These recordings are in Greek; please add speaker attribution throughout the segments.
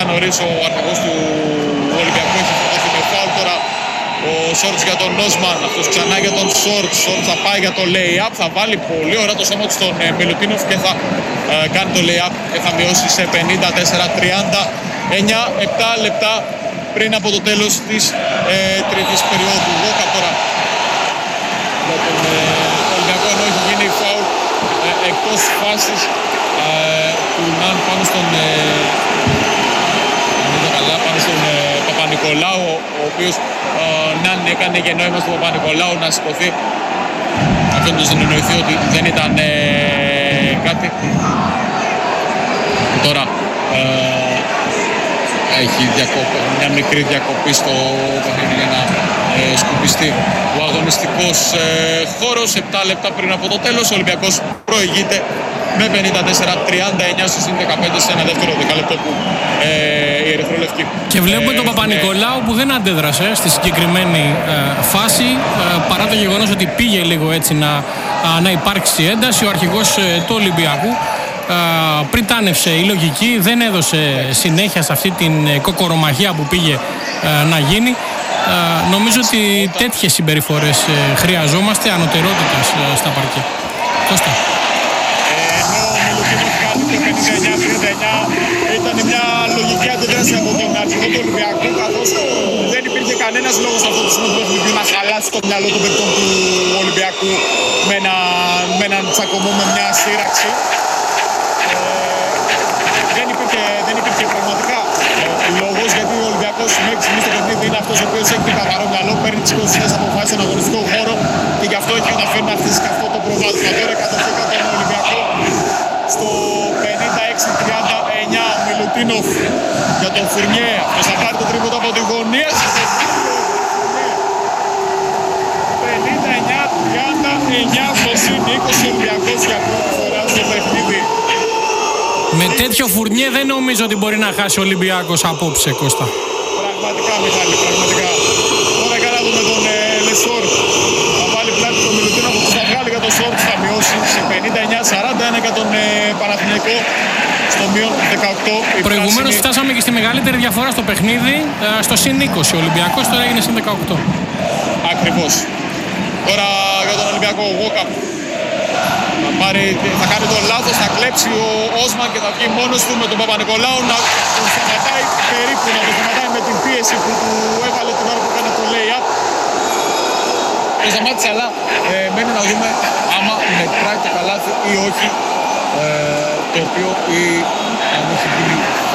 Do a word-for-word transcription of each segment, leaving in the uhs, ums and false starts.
Speaker 1: νωρίς ο αρχηγός του Ολυμπιακού έχει φορτωθεί με φάουλ. Τώρα ο Σόρτς για τον Όσμαν, αυτός ξανά για τον Σόρτς. Σόρτς θα πάει για το lay-up, θα βάλει πολύ ωραία το σώμα του στον ε, Μιλουτίνοφ και θα ε, κάνει το lay-up και θα μειώσει σε πενήντα τέσσερα τριάντα εννιά, επτά λεπτά πριν από το τέλος της ε, τρίτης περίοδου. Γόκα τώρα για τον ε, Ολυμπιακό, ενώ έχει γίνει φάουλ ε, εκτός φάσης ε, του Ναν πάνω στον ε, καλά, πάνω στον ε, Παπα-Νικολάου, ο οποίος ε, Ναν έκανε και νόημα στον Παπα-Νικολάου να σηκωθεί, αφήνοντας να εννοηθεί ότι δεν ήταν ε, κάτι. Τώρα ε, έχει διακοπή, μια μικρή διακοπή στο παιχνίδι για να ε, σκουπιστεί ο αγωνιστικός ε, χώρος. επτά λεπτά πριν από το τέλος, ο Ολυμπιακός προηγείται με πενήντα τέσσερα τριάντα εννιά στο συν δεκαπέντε σε ένα δεύτερο δεκαλεπτό που ε, η ερυθρόλευκη.
Speaker 2: Και βλέπουμε ε, τον Παπα-Νικολάου ε, που δεν αντέδρασε στη συγκεκριμένη ε, φάση ε, παρά το γεγονός ότι πήγε λίγο έτσι να, α, να υπάρξει ένταση. Ο αρχηγός ε, του Ολυμπιακού Uh, πριτάνευσε η λογική, δεν έδωσε συνέχεια σε αυτή την uh, κοκορομαχία που πήγε uh, να γίνει. Uh, νομίζω ότι τέτοιες συμπεριφορές uh, χρειαζόμαστε, ανωτερότητας uh, στα παρκέ. Κώστα.
Speaker 1: Ενώ ο Μιλουτίνοφ κάνει το πενήντα εννιά τριάντα εννιά, ήταν μια λογική αντίδραση από τον αρχηγό του Ολυμπιακού, καθώς δεν υπήρχε κανένας λόγος αυτό το σημείο του να χαλάσει το μυαλό των παικτών του Ολυμπιακού με, ένα, με έναν τσακωμό, με μια σύραξη. Δεν υπήρχε πραγματικά ε, λόγος, γιατί ο Ολυμπιακός μέχρι στιγμής στο παιχνίδι είναι αυτός ο οποίος έχει την καθαρό μυαλό, παίρνει τις κοσμικές αποφάσεις στον αγωνιστικό χώρο και γι' αυτό έχει καταφέρει να χτίσει αυτό το προβάδισμα. Τώρα κατοχή κατά τον Ολυμπιακό στο πενήντα έξι τριάντα εννιά. Ο Μιλουτίνοφ για τον Φουρνιέ, αυτός θα πάρει το τρίποντο από τη γωνία. πενήντα εννιά τριάντα εννιά στο συν είκοσι, Ολυμπιακός για πρώτη φορά στο παιχνίδι.
Speaker 2: Με τέτοιο Φουρνιέ δεν νομίζω ότι μπορεί να χάσει ο Ολυμπιακός απόψε, Κώστα.
Speaker 1: Πραγματικά, Μιχάλη, πραγματικά. Τώρα για να δούμε τον ε, Λεσόρ. Θα βάλει πλάτη τον Μιλουτίνοφ, που θα βγάλει για τον Σόρτ, θα μειώσει σε πενήντα εννιά σαράντα ένα για τον ε, Παναθηναϊκό στο μείον δεκαοκτώ.
Speaker 2: Προηγουμένως πράσινη... φτάσαμε και στη μεγαλύτερη διαφορά στο παιχνίδι, ε, στο συν είκοσι. Ο Ολυμπιακός τώρα έγινε συν δεκαοκτώ.
Speaker 1: Ακριβώς. Τώρα για τον Ολυμπιακό, ο Γόκα. Θα, πάρει, θα κάνει το λάθος, θα κλέψει ο Όσμαν και θα βγει μόνος του με τον Παπα-Νικολάου να τον σταματάει περίπου, να τον σταματάει με την πίεση που του έβαλε την ώρα που έκανε το lay-up. Το σταμάτησε, αλλά ε, μένει να δούμε άμα μετράει το καλάθι ή όχι, ε, το οποίο ή, αν έχει γίνει.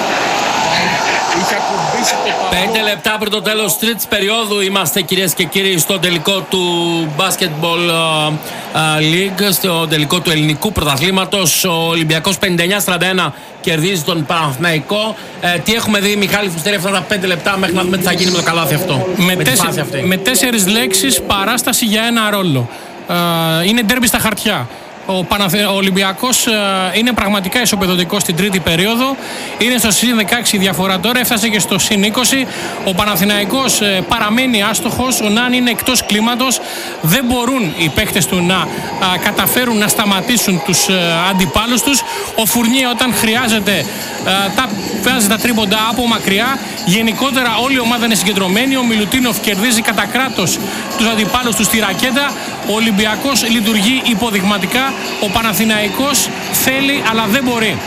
Speaker 3: Πέντε λεπτά πριν το τέλος της τρίτης περίοδου είμαστε, κυρίες και κύριοι, στο τελικό του Basketball uh, uh, League, στο τελικό του ελληνικού πρωταθλήματος. Ο Ολυμπιακός πενήντα εννιά σαράντα ένα κερδίζει τον Παναθηναϊκό. Ε, τι έχουμε δει, Μιχάλη Φουστέρη, αυτά τα πέντε λεπτά μέχρι να δούμε τι θα γίνει με το καλάθι αυτό?
Speaker 2: Με, με, τέσσερι, με τέσσερις λέξεις, παράσταση για ένα ρόλο. Uh, είναι ντέρμπι στα χαρτιά. Ο, Παναθε... ο Ολυμπιακός ε, είναι πραγματικά ισοπεδωτικός στην τρίτη περίοδο. Είναι στο συν δεκαέξι η διαφορά τώρα, έφτασε και στο συν είκοσι. Ο Παναθηναϊκός ε, παραμένει άστοχος. Ο Ναν είναι εκτός κλίματος. Δεν μπορούν οι παίχτες του να α, καταφέρουν να σταματήσουν τους ε, αντιπάλους τους. Ο Φουρνιέ, όταν χρειάζεται, ε, τα βάζει τα τρίποντα από μακριά. Γενικότερα όλη η ομάδα είναι συγκεντρωμένη. Ο Μιλουτίνοφ κερδίζει κατά κράτος τους αντιπάλους του στη ρακέτα. Ο Ολυμπιακός λειτουργεί υποδειγματικά. Ο Παναθηναϊκός θέλει, αλλά δεν μπορεί.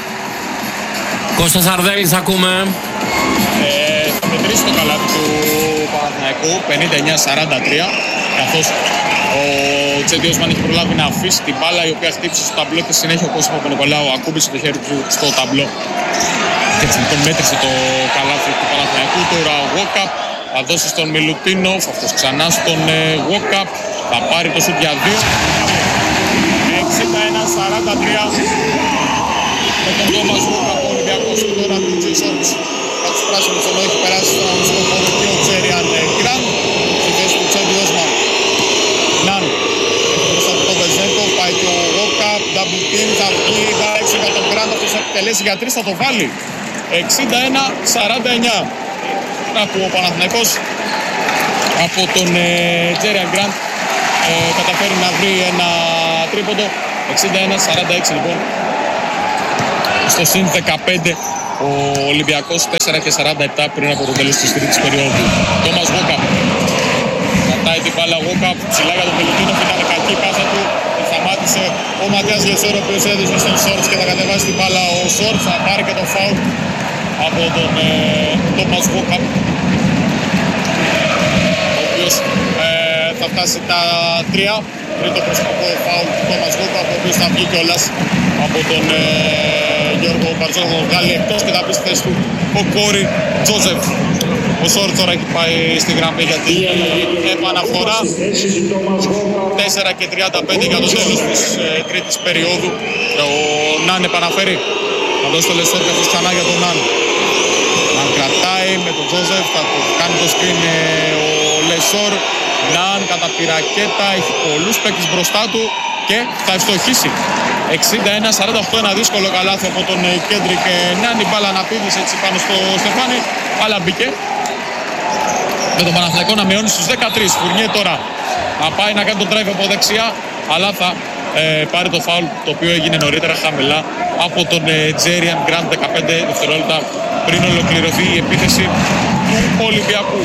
Speaker 3: Κώστας Αρδέλης, ακούμε.
Speaker 1: Ε, θα μετρήσει το καλάθι του Παναθηναϊκού πενήντα εννιά σαράντα τρία, καθώς ο Τσέντι Όσμαν έχει προλάβει να αφήσει την μπάλα, η οποία χτύπησε στο ταμπλό και συνέχεια ο Κώστας Παπα-Νικολάου ακούμπησε το χέρι του στο ταμπλό. Και έτσι λοιπόν μέτρησε το καλάθι του Παναθηναϊκού. Τώρα ο Γόκαπ θα δώσει στον Μιλουτίνοφ, αυτός ξανά στον Γόκαπ, θα πάρει το σουτ για δύο. εξήντα ένα σαράντα τρία με τον Τόμας Γόκαπ, ο Ολυμπιακός του τώρα του Τζέι Σόρτς. Από τους πράσινους ενώ έχει περάσει στον αγωνιστικό χώρο και ο Τζέριαν Γκραντ στη θέση του Τσέντι Όσμαν. Ναν μπροστά από τον Βεζέγκο, πάει και ο Γόκαπ, double team, θα βγει έξω για τον Γκραντ, αυτός θα επιτελέσει για τρεις, θα το βάλει. εξήντα ένα σαράντα εννιά. Να που ο Παναθηναϊκός από τον Τζέριαν Γκραντ ε, καταφέρει να βρει ένα τρίποντο. εξήντα ένα σαράντα έξι λοιπόν στο συν δεκαπέντε ο Ολυμπιακός τέσσερα και σαράντα επτά πριν από το τέλος της τρίτης περίοδου. Τόμας Γόκαπ κρατάει την μπάλα. Γόκαπ ψηλά για τον Μιλουτίνοφ, ήταν κακή πάσα του. Σταμάτησε ο Ματίας Λεσόρ, ο οποίος έδωσε στον Σόρτς και θα κατεβάσει την μπάλα. Ο Σόρτς θα πάρει και το φάουλ από τον Τόμας Γόκαπ, ο οποίος ε, θα φτάσει τα τρία. Τρίτο προσωπικό φάουλ του Τόμας Γόκαπ, ο οποίος θα βγει κιόλας από τον ε, Γιώργο Μπαρτζόκο, θα βγάλει εκτός και θα μπει στη θέση του ο Κόρι Τζόζεφ. Ο Σόρτς τώρα έχει πάει στη γραμμή για την επαναφορά. τέσσερα και τριάντα πέντε για το τέλος της ε, τρίτης περίοδου. Ο Ναν επαναφέρει. Θα δώσει το Λεσόρ καθώς ξανά για τον Ναν. Ναν κρατάει με τον Τζόζεφ, θα το κάνει το σκριν ε, ο Λεσόρ. Ναν κατά τη ρακέτα, έχει πολλούς παίκτες μπροστά του και θα ευστοχίσει. εξήντα ένα σαράντα οκτώ, ένα δύσκολο καλάθι από τον Κέντρικ Ναν. Η μπάλα να πήδησε έτσι πάνω στο Στεφάνι, αλλά μπήκε. Με τον Παναθηναϊκό να μειώνει στους δεκατρείς. Φουρνιέ τώρα να πάει να κάνει τον drive από δεξιά, αλλά θα ε, πάρει το φάουλ το οποίο έγινε νωρίτερα χαμηλά από τον Τζέριαν Γκραντ δεκαπέντε δευτερόλεπτα πριν ολοκληρωθεί η επίθεση του Ολυμπιακού.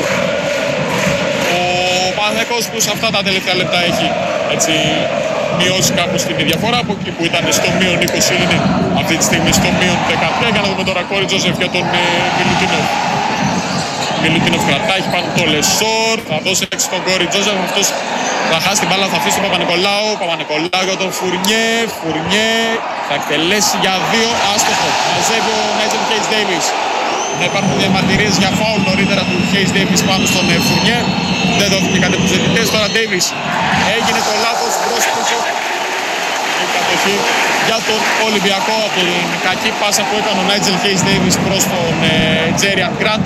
Speaker 1: Ο Παναθηναϊκός που σε αυτά τα τελευταία λεπτά έχει έτσι μειώσει κάπως την διαφορά από εκεί που ήταν στο μείον είκοσι, είναι αυτή τη στιγμή στο μείον δεκατρία. Για να δούμε τώρα Κόρι Τζόζεφ για τον ε, Μιλουτίνοφ. Μιλουτίνοφ κρατά, έχει πάνω το Λεσόρ, θα δώσει έξω τον Κόρι Τζόζεφ, αυτός θα χάσει την μπάλα, θα αφήσει τον Παπα-Νικολάου. Παπα-Νικολάου για τον Φουρνιέ, Φουρνιέ θα εκτελέσει για δύο, άστοχο. Μαζεύει ο Νάιτζελ Χέις Ντέιβις. Να υπάρχουν διαμαρτυρίες για φάουλ νωρίτερα του Χέις Ντέιβις πάνω στον Φουρνιέ. Δεν δόθηκε κάτι τους διαιτητές, τώρα Ντέιβις έγινε το λάθος μπρος πίσω. Η κατοχή για τον Ολυμπιακό από την κακή πάσα που έκανε ο Νάιτζελ Χέις Ντέιβις προς τον Τζέριαν Γκραντ.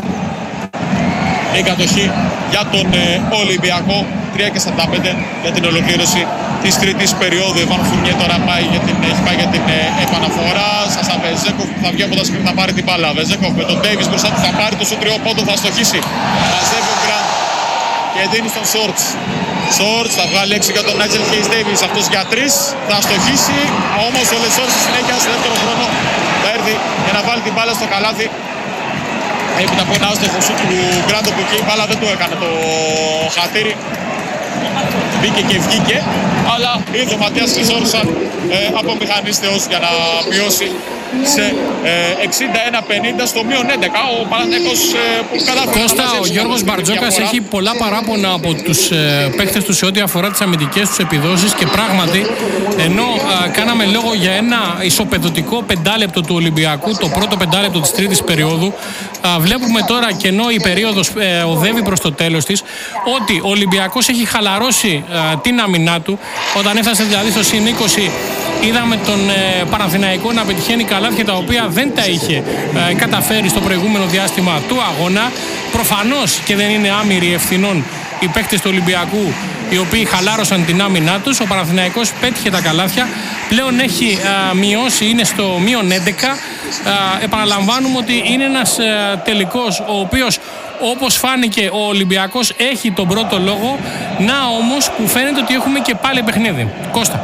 Speaker 1: Η κατοχή για τον ε, Ολυμπιακό, τρία και σαράντα πέντε για την ολοκλήρωση της τρίτης περίοδου. Εβάν Φουρνιέ τώρα πάει για την, έχει πάει για την ε, επαναφορά. Σασα Βεζέκοφ που θα βγει από τα σκριν, θα πάρει την μπάλα. Βεζέκοφ με τον Ντέιβις μπροστά του θα πάρει το σου τριό πόντο, θα στοχίσει. Μαζεύει ο Γκραντ και δίνει στον Σόρτς. Σόρτς θα βγάλει έξι για τον Νάιτζελ Χέις Ντέιβις, αυτός για τρεις, θα στοχίσει. Όμως ο Λεσόρ στη συνέχεια σε δεύτερο χρόνο θα έρθει για να βάλει την μπάλα στο καλάθι. Έπειτα από ένα άστοχο σου του Γκραντ που εκεί η μπάλα δεν το έκανε το χατήρι. Μπήκε και βγήκε, αλλά ήρθε ο Ματίας Λεσόρ σαν ε, απομηχανίστεος για να μειώσει σε ε, εξήντα ένα πενήντα στο μείον έντεκα. Ο Παναθηναϊκός ε, που κατάφερε.
Speaker 2: Κώστα, ο Γιώργος Μπαρτζόκας έχει πολλά παράπονα από τους ε, παίχτες του σε ό,τι αφορά τις αμυντικές τους επιδόσεις και πράγματι, ενώ ε, κάναμε λόγο για ένα ισοπεδωτικό πεντάλεπτο του Ολυμπιακού, το πρώτο πεντάλεπτο της τρίτης περίοδου, ε, βλέπουμε τώρα και ενώ η περίοδος ε, οδεύει προς το τέλος της, ότι ο Ολυμπιακός έχει χαλαρώσει ε, την αμυνά του. Όταν έφτασε δηλαδή στο συν είκοσι, είδαμε τον ε, Παναθηναϊκό να πετυχαίνει καλάθια τα οποία δεν τα είχε ε, καταφέρει στο προηγούμενο διάστημα του αγώνα. Προφανώς και δεν είναι άμυροι ευθυνών οι παίκτες του Ολυμπιακού, οι οποίοι χαλάρωσαν την άμυνά τους. Ο Παναθηναϊκός πέτυχε τα καλάθια, πλέον έχει ε, μειώσει, είναι στο μείον έντεκα. Ε, επαναλαμβάνουμε ότι είναι ένας ε, τελικός ο οποίος, όπως φάνηκε, ο Ολυμπιακός έχει τον πρώτο λόγο. Να όμως που φαίνεται ότι έχουμε και πάλι παιχνίδι. Κώστα.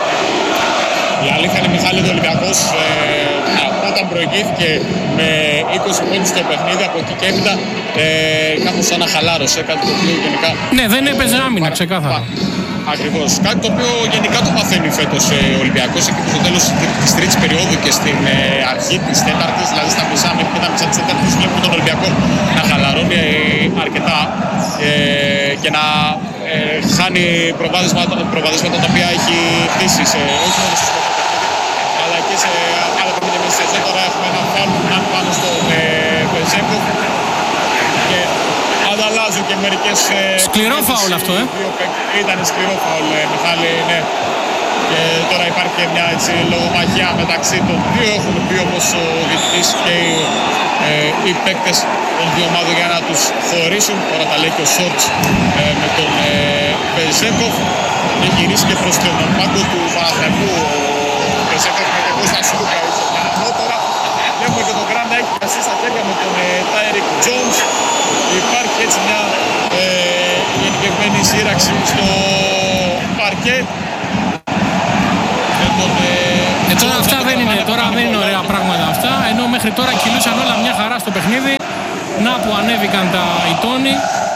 Speaker 1: Η αλήθεια είναι, Μιχάλη, ο Ολυμπιακός ε, όταν προηγήθηκε με είκοσι πόντους στο παιχνίδι, από εκεί και έπειτα ε, κάπως σαν να χαλάρωσε, κάτι το οποίο γενικά...
Speaker 2: Ναι, δεν έπαιζε άμυνα, ξεκάθαρα.
Speaker 1: Ακριβώς. Κάτι το οποίο γενικά το παθαίνει φέτος ε, ο Ολυμπιακός εκεί που στο τέλος της τρίτης περίοδου και στην ε, αρχή της τέταρτης, δηλαδή στα μισά μέχρι και τα μισά της τέταρτης, βλέπουμε τον Ολυμπιακό να χαλαρώνει ε, αρκετά ε, και να ε, χάνει προβάδισματα, προβάδισματα τα οποία έχει χτίσει σε, όχι μόνο στο σκοπό αλλά και σε άλλα παιχνίδια μέσα στη σεζόν. Τώρα έχουμε ένα φάουλ πάνω στον Βεζέκοφ και ανταλλάζουν και μερικές...
Speaker 2: Σκληρό φάουλ αυτό, ε!
Speaker 1: Ήταν σκληρό φάουλ, Μιχάλη, ναι. Και τώρα υπάρχει και μια έτσι, λογομαχία μεταξύ των δύο. Έχουν πει όμως ο διαιτητής και οι, ε, οι παίκτες των δύο ομάδων για να τους χωρίσουν. Τώρα τα λέει και ο Σόρτς ε, με τον Βεζέκοφ. Και γυρίσει και προς τον πάγκο του Παναθηναϊκού. Ο Βεζέκοφ με τον Κώστα Σούκα ήρθε μια ανώτερα. Βλέπουμε και τον Γκραντ να έχει πιαστεί στα χέρια με τον Τάιρικ Τζόουνς. Υπάρχει έτσι μια ε, γενικευμένη σύραξη στο παρκέ.
Speaker 2: Ε, τώρα αυτά δεν είναι, τώρα δεν είναι ωραία πράγματα αυτά, ενώ μέχρι μέχρι τώρα κυλούσαν όλα μια χαρά στο παιχνίδι. Να που ανέβηκαν τα οι τόνοι.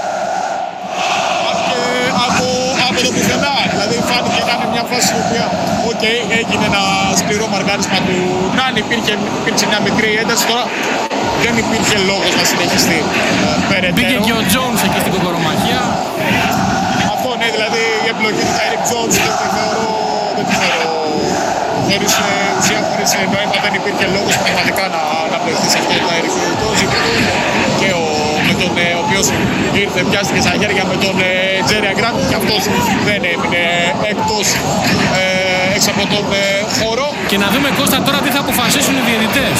Speaker 1: Από, από το πουθενά, δηλαδή φάνηκε να είναι μια φάση η οποία okay, έγινε ένα σκληρό μαρκάρισμα του Ναν, υπήρχε, υπήρξε μια μικρή ένταση, τώρα δεν υπήρχε λόγος να συνεχιστεί ε, περαιτέρω.
Speaker 2: Μπήκε και ο Jones εκεί στην κοκορομαχία.
Speaker 1: Αυτό ναι, δηλαδή η επιλογή του Eric Jones δεν τη θεωρώ, δεν τη θεωρώ χωρίς ουσία, χωρίς νόημα, δεν υπήρχε λόγος πραγματικά να, να πλεχθεί σε αυτό το Eric Jones και ο, με τον ο οποίος ήρθε, πιάστηκε στα χέρια με τον Τζέρι Αγκράμ και αυτός δεν έμεινε εκτός ε, έξω από τον ε, χώρο.
Speaker 2: Και να δούμε, Κώστα, τώρα τι θα αποφασίσουν οι διαιτητές.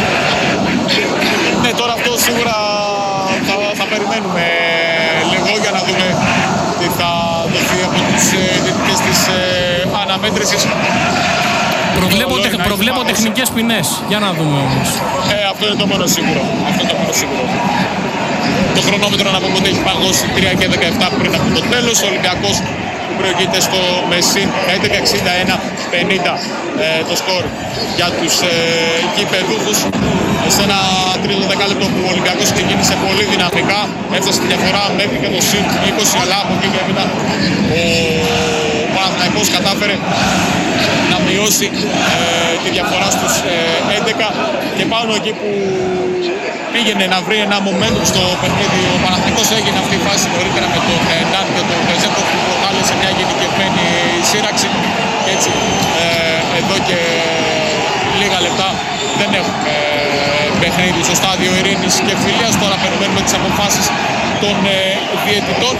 Speaker 1: Ναι, τώρα αυτό σίγουρα θα, θα περιμένουμε λίγο για να δούμε τι θα δοθεί από τους ε, διαιτητές της ε, αναμέτρησης.
Speaker 2: Προβλέπω, τεχ, προβλέπω τεχνικές ποινές. Για να δούμε όμως.
Speaker 1: Ε, αυτό είναι το μόνο σίγουρο. Αυτό είναι το μόνο σίγουρο. Το χρονόμετρο να πούμε ότι έχει παγώσει τρία και δεκαεπτά πριν από το τέλος. Ο Ολυμπιακός που προηγείται στο Μεσίν έντεκα εξήντα ένα πενήντα ε, το σκορ για τους ε, γηπεδούχους. Σε ένα τρίτο δεκάλεπτο που ο Ολυμπιακός ξεκίνησε πολύ δυναμικά, έφτασε τη διαφορά μέχρι και το συν είκοσι, αλλά από εκεί και έπειτα ο Παναθηναϊκός κατάφερε να μειώσει ε, τη διαφορά στους ε, έντεκα και πάνω εκεί που πήγαινε να βρει ένα momentum στο παιχνίδι. Ο Παναθηναϊκός έγινε αυτή η φάση νωρίτερα με τον ε, Ναν και τον Βεζέκο που προκάλεσε μια γενικευμένη σύραξη και έτσι ε, εδώ και λίγα λεπτά δεν έχουμε ε, παιχνίδι στο στάδιο ειρήνης και φιλίας. Τώρα περιμένουμε τις αποφάσεις των ε, διαιτητών.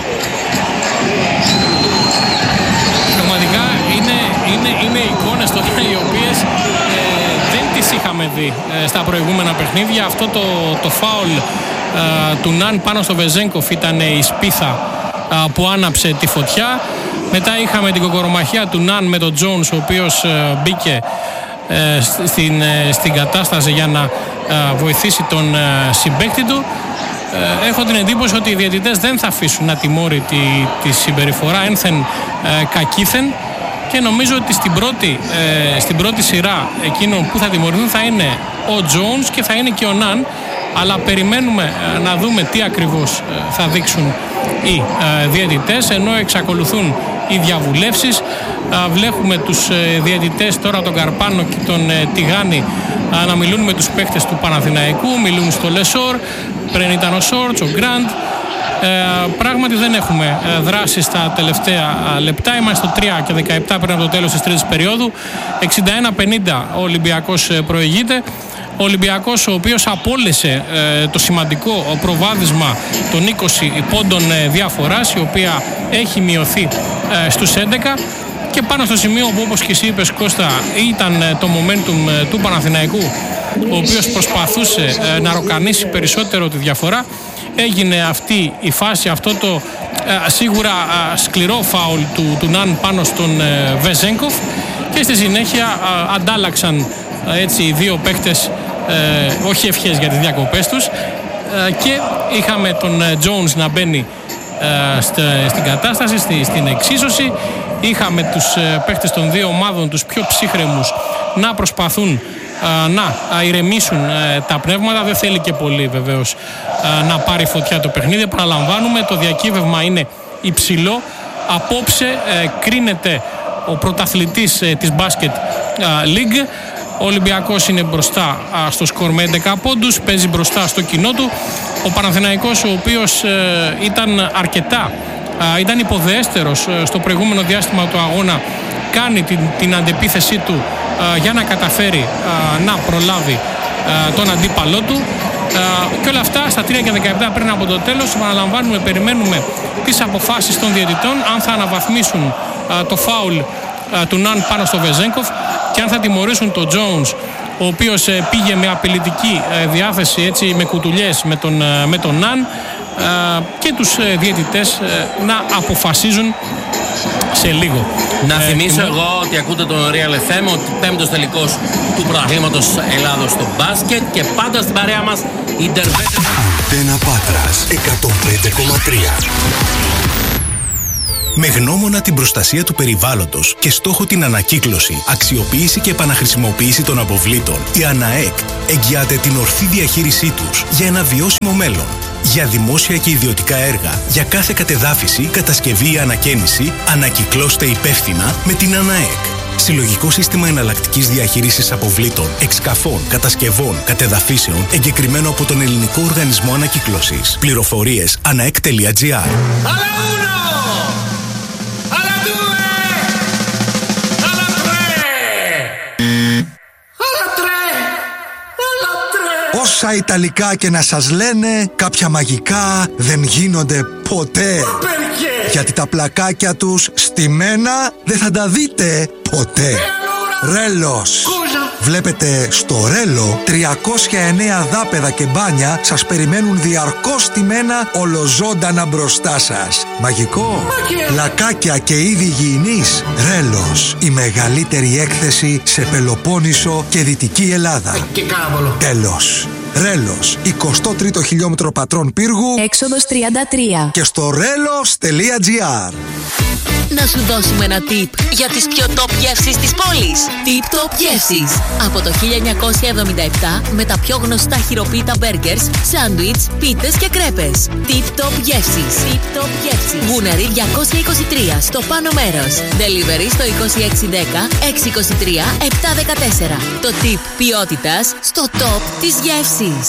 Speaker 2: Πραγματικά είναι, είναι, είναι εικόνες τώρα οι οποίες ε, δεν τις είχαμε δει ε, στα προηγούμενα παιχνίδια. Αυτό το, το φάουλ ε, του Ναν πάνω στο Βεζένκοφ ήταν η σπίθα ε, που άναψε τη φωτιά. Μετά είχαμε την κοκορομαχία του Ναν με τον Jones, ο οποίος ε, μπήκε ε, στην, ε, στην κατάσταση για να ε, βοηθήσει τον ε, συμπαίκτη του. Έχω την εντύπωση ότι οι διαιτητές δεν θα αφήσουν ατιμόρυτη τη συμπεριφορά ένθεν ε, κακήθεν και νομίζω ότι στην πρώτη, ε, στην πρώτη σειρά εκείνων που θα τιμωρηθούν θα είναι ο Jones και θα είναι και ο Ναν, αλλά περιμένουμε ε, να δούμε τι ακριβώς ε, θα δείξουν οι ε, διαιτητές, ενώ εξακολουθούν οι διαβουλεύσεις. Ε, βλέπουμε τους ε, διαιτητές τώρα, τον Καρπάνο και τον ε, Τιγάνη, ε, να μιλούν με τους παίχτες του Παναθηναϊκού, μιλούν στο Λεσόρ, πριν ήταν ο Σόρτς, ο Γκραντ. Ε, πράγματι δεν έχουμε ε, δράσει στα τελευταία ε, λεπτά. Είμαστε στο τρία και δεκαεπτά πριν από το τέλος της τρίτης περίοδου. εξήντα ένα πενήντα ο Ολυμπιακός ε, προηγείται. Ο Ολυμπιακός, ο οποίος απόλυσε ε, το σημαντικό προβάδισμα των είκοσι πόντων ε, διαφοράς, η οποία έχει μειωθεί ε, στους έντεκα. Και πάνω στο σημείο που, όπως και εσύ είπες, Κώστα, ήταν ε, το momentum ε, του Παναθηναϊκού, ο οποίος προσπαθούσε ε, να ροκανίσει περισσότερο τη διαφορά, έγινε αυτή η φάση, αυτό το ε, σίγουρα ε, σκληρό φάουλ του, του Ναν πάνω στον ε, Βεζένκοφ, και στη συνέχεια ε, αντάλλαξαν ε, έτσι οι δύο παίχτες, ε, όχι ευχές για τις διακοπές τους, ε, και είχαμε τον ε, Jones να μπαίνει ε, στε, στην κατάσταση, στη, στην εξίσωση. Είχαμε τους ε, παίχτες των δύο ομάδων, τους πιο ψύχρεμους, να προσπαθούν να ηρεμήσουν τα πνεύματα. Δεν θέλει και πολύ βεβαίως να πάρει φωτιά το παιχνίδι. Παραλαμβάνουμε, το διακύβευμα είναι υψηλό. Απόψε κρίνεται ο πρωταθλητής της Basket League. Ο Ολυμπιακός είναι μπροστά στο σκορ με έντεκα πόντους, παίζει μπροστά στο κοινό του. Ο Παναθηναϊκός, ο οποίος ήταν αρκετά, ήταν υποδέστερος στο προηγούμενο διάστημα του αγώνα, κάνει την, την αντεπίθεσή του α, για να καταφέρει α, να προλάβει α, τον αντίπαλό του, α, και όλα αυτά στα τρία και δεκαεπτά πριν από το τέλος. Επαναλαμβάνουμε, περιμένουμε τις αποφάσεις των διαιτητών, αν θα αναβαθμίσουν α, το φάουλ α, του Ναν πάνω στο Βεζένκοφ και αν θα τιμωρήσουν τον Jones, ο οποίος ε, πήγε με απειλητική ε, διάθεση, έτσι, με κουτουλιές με τον, ε, με τον Ναν, ε, και τους ε, διαιτητές ε, να αποφασίζουν σε λίγο.
Speaker 3: Να
Speaker 2: ε,
Speaker 3: θυμίσω
Speaker 2: και...
Speaker 3: εγώ ότι ακούτε τον Real εφ εμ, ότι πέμπτος τελικός του πρωταθλήματος Ελλάδος στο μπάσκετ, και πάντα στην παρέα μας η Ντερβέτε.
Speaker 4: Αντένα Πάτρας εκατόν πέντε κόμμα τρία. Με γνώμονα την προστασία του περιβάλλοντος και στόχο την ανακύκλωση, αξιοποίηση και επαναχρησιμοποίηση των αποβλήτων, η ΑΝΑΕΚ εγγυάται την ορθή διαχείρισή τους για ένα βιώσιμο μέλλον. Για δημόσια και ιδιωτικά έργα, για κάθε κατεδάφιση, κατασκευή ή ανακαίνιση, ανακυκλώστε υπεύθυνα με την ΑΝΑΕΚ. Συλλογικό σύστημα εναλλακτικής διαχείρισης αποβλήτων, εξκαφών, κατασκευών, κατεδαφίσεων, εγκεκριμένο από τον Ελληνικό Οργανισμό Ανακύκλωσης. Πληροφορίες anaek τελεία gr.
Speaker 5: Όσα Ιταλικά και να σας λένε, κάποια μαγικά δεν γίνονται ποτέ. Γιατί τα πλακάκια τους στημένα δεν θα τα δείτε ποτέ. Ρέλος. Βλέπετε, στο Ρέλο τριακόσια εννέα δάπεδα και μπάνια σας περιμένουν διαρκώς στημένα ολοζώντανα μπροστά σας. Μαγικό. Πλακάκια και είδη υγιεινής. Ρέλος. Η μεγαλύτερη έκθεση σε Πελοπόννησο και Δυτική Ελλάδα.
Speaker 6: Και κάβολο.
Speaker 5: Τέλος. Ρέλος, εικοστό τρίτο χιλιόμετρο Πατρών Πύργου,
Speaker 7: έξοδος τριάντα τρία.
Speaker 5: Και στο ρέλος τελεία gr.
Speaker 7: Να σου δώσουμε ένα tip για τις πιο top γεύσεις της πόλης. Tip Top Γεύσεις. Από το χίλια εννιακόσια εβδομήντα επτά με τα πιο γνωστά χειροποίητα μπέργκερς, σάντουιτς, πίτες και κρέπες. Tip Top Γεύσεις. Tip Top Γεύσεις. Γούναρη διακόσια είκοσι τρία στο πάνω μέρος. Delivery στο είκοσι έξι δέκα έξι είκοσι τρία επτά δεκατέσσερα. Το tip ποιότητας στο top της γεύσης.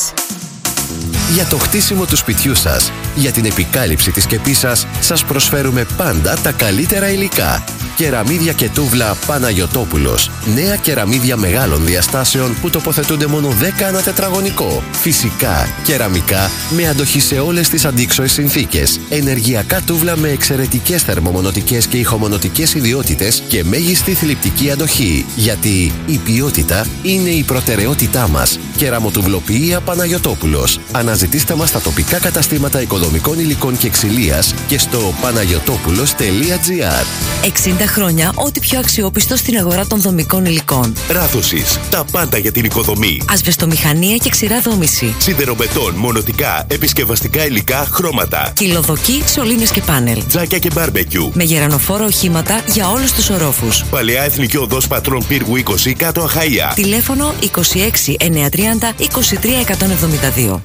Speaker 8: Για το χτίσιμο του σπιτιού σας, για την επικάλυψη της σκεπής σας, σας προσφέρουμε πάντα τα καλύτερα υλικά. Κεραμίδια και τούβλα Παναγιωτόπουλος. Νέα κεραμίδια μεγάλων διαστάσεων που τοποθετούνται μόνο δέκα ανά τετραγωνικό. Φυσικά, κεραμικά με αντοχή σε όλες τις αντίξωες συνθήκες. Ενεργειακά τούβλα με εξαιρετικές θερμομονωτικές και ηχομονωτικές ιδιότητες και μέγιστη θλιπτική αντοχή. Γιατί η ποιότητα είναι η προτεραιότητά μας. Κεραμοτουβλοποιία Παναγιωτόπουλος. Αναζητήστε μας στα τοπικά καταστήματα οικοδομικών υλικών και ξυλίας και στο παναγιωτόπουλος τελεία gr.
Speaker 9: εξήντα χρόνια ό,τι πιο αξιόπιστο στην αγορά των δομικών υλικών.
Speaker 10: Ράθωσης. Τα πάντα για την οικοδομή.
Speaker 9: Ασβεστομηχανία και ξηρά δόμηση.
Speaker 10: Σιδεροβετόν, μονοτικά, επισκευαστικά υλικά, χρώματα.
Speaker 9: Κυλοδοκή, σωλήνες και πάνελ.
Speaker 10: Τζάκια και μπάρμπεκιου.
Speaker 9: Με γερανοφόρα οχήματα για όλους τους ορόφους.
Speaker 10: Παλαιά Εθνική Οδός Πατρών Πύργου είκοσι, κάτω Αχαΐα.
Speaker 9: Τηλέφωνο είκοσι έξι εννιακόσια τριάντα είκοσι τρία εκατόν εβδομήντα δύο.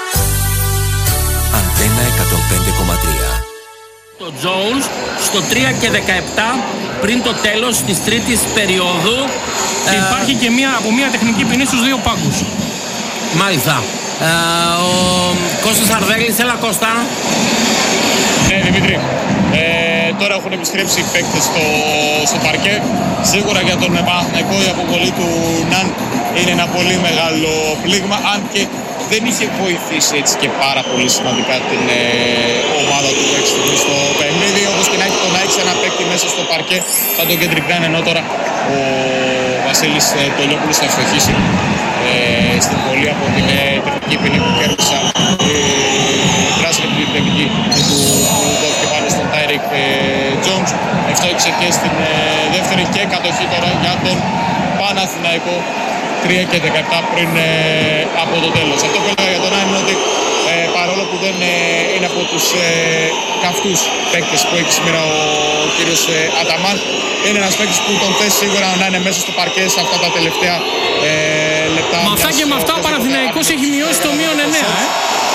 Speaker 11: Αντένα εκατόν πέντε κόμμα τρία.
Speaker 3: Το Jones στο τρία και δεκαεπτά πριν το τέλος της τρίτης περίοδου.
Speaker 2: Και ε... υπάρχει και μία, από μία τεχνική ποινή στους δύο πάγκους.
Speaker 3: Μάλιστα. Ε, ο Κώστας Αρδέλης, έλα Κώστα.
Speaker 1: Ναι, Δημήτρη. Ε, τώρα έχουν επιστρέψει οι παίκτες στο, στο παρκέ. Σίγουρα για τον Παναθηναϊκό η αποβολή του Ναν είναι ένα πολύ μεγάλο πλήγμα, αν και δεν είχε βοηθήσει έτσι και πάρα πολύ σημαντικά την ε, ομάδα του έξι στο παιχνίδι. Όπως και να έχει, το να έχει ένα παίκτη μέσα στο παρκέ σαν τον Κέντρικ Ναν, ενώ τώρα ο Βασίλης ε, Τολιόπουλος θα ευστοχίσει ε, στην βολή από την ε, τεχνική ποινή που κέρδισαν η ε, πράσινη τεχνική που του δόθηκε πάνω στον Τάιρικ Τζόνς. Ευστόχισε και στην ε, δεύτερη και κατοχή τώρα για τον Παναθηναϊκό. τρία και δεκαεπτά πριν ε, από το τέλος. Αυτό που έλεγα για τον Ναν είναι ότι ε, παρόλο που δεν ε, είναι από τους ε, καυτούς παίκτες που έχει σήμερα ο κύριος ε, Αταμάν, είναι ένας παίκτης που τον θέσει σίγουρα να είναι μέσα στο παρκέ σε αυτά τα τελευταία ε, λεπτά.
Speaker 2: Με αυτά και με αυτά ο Παναθηναϊκός έχει μειώσει το μείον εννέα. Ε?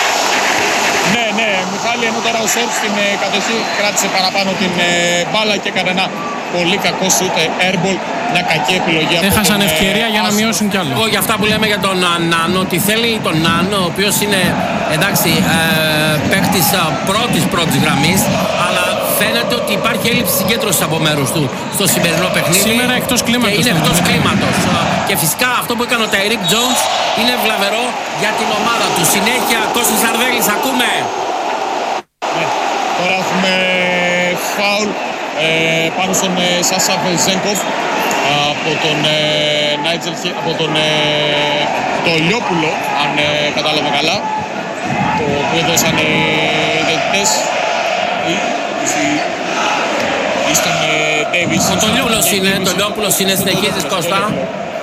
Speaker 1: Ναι, ναι, Μιχάλη, ενώ τώρα ο Σόρτ στην ε, κατοχή κράτησε παραπάνω την ε, μπάλα και έκανε ένα πολύ κακό σούτ airball. Μια κακή επιλογή.
Speaker 2: Έχασαν τον, ευκαιρία ε, για να άσο. μειώσουν κι άλλο.
Speaker 3: Εγώ για αυτά που λέμε για τον Νάνο, ότι θέλει τον Νάνο, ο οποίος είναι εντάξει ε, παίκτης πρώτης πρώτης γραμμής, αλλά φαίνεται ότι υπάρχει έλλειψη συγκέντρωσης από μέρους του στο σημερινό παιχνίδι.
Speaker 2: Σήμερα εκτός κλίματος.
Speaker 3: Και είναι εκτός κλίματος. Και φυσικά αυτό που έκανε ο Τάιρικ Τζόνς είναι βλαβερό για την ομάδα του. Συνέχεια, Κώστας Αρδέλης, ακούμε.
Speaker 1: Ναι, τώρα έχουμε φάουλ ε, πάνω στον ε, Σάσα Βεζένκοφ από τον ε, Νάιτζελ, από τον ε, Τολιόπουλο, αν ε, κατάλαβα καλά, το που έδωσαν οι διαιτητές ή, ή στον Ντέιβις.
Speaker 3: Ο Τολιόπουλος είναι, Τολιόπουλος είναι, συνεχίζεις Κώστα.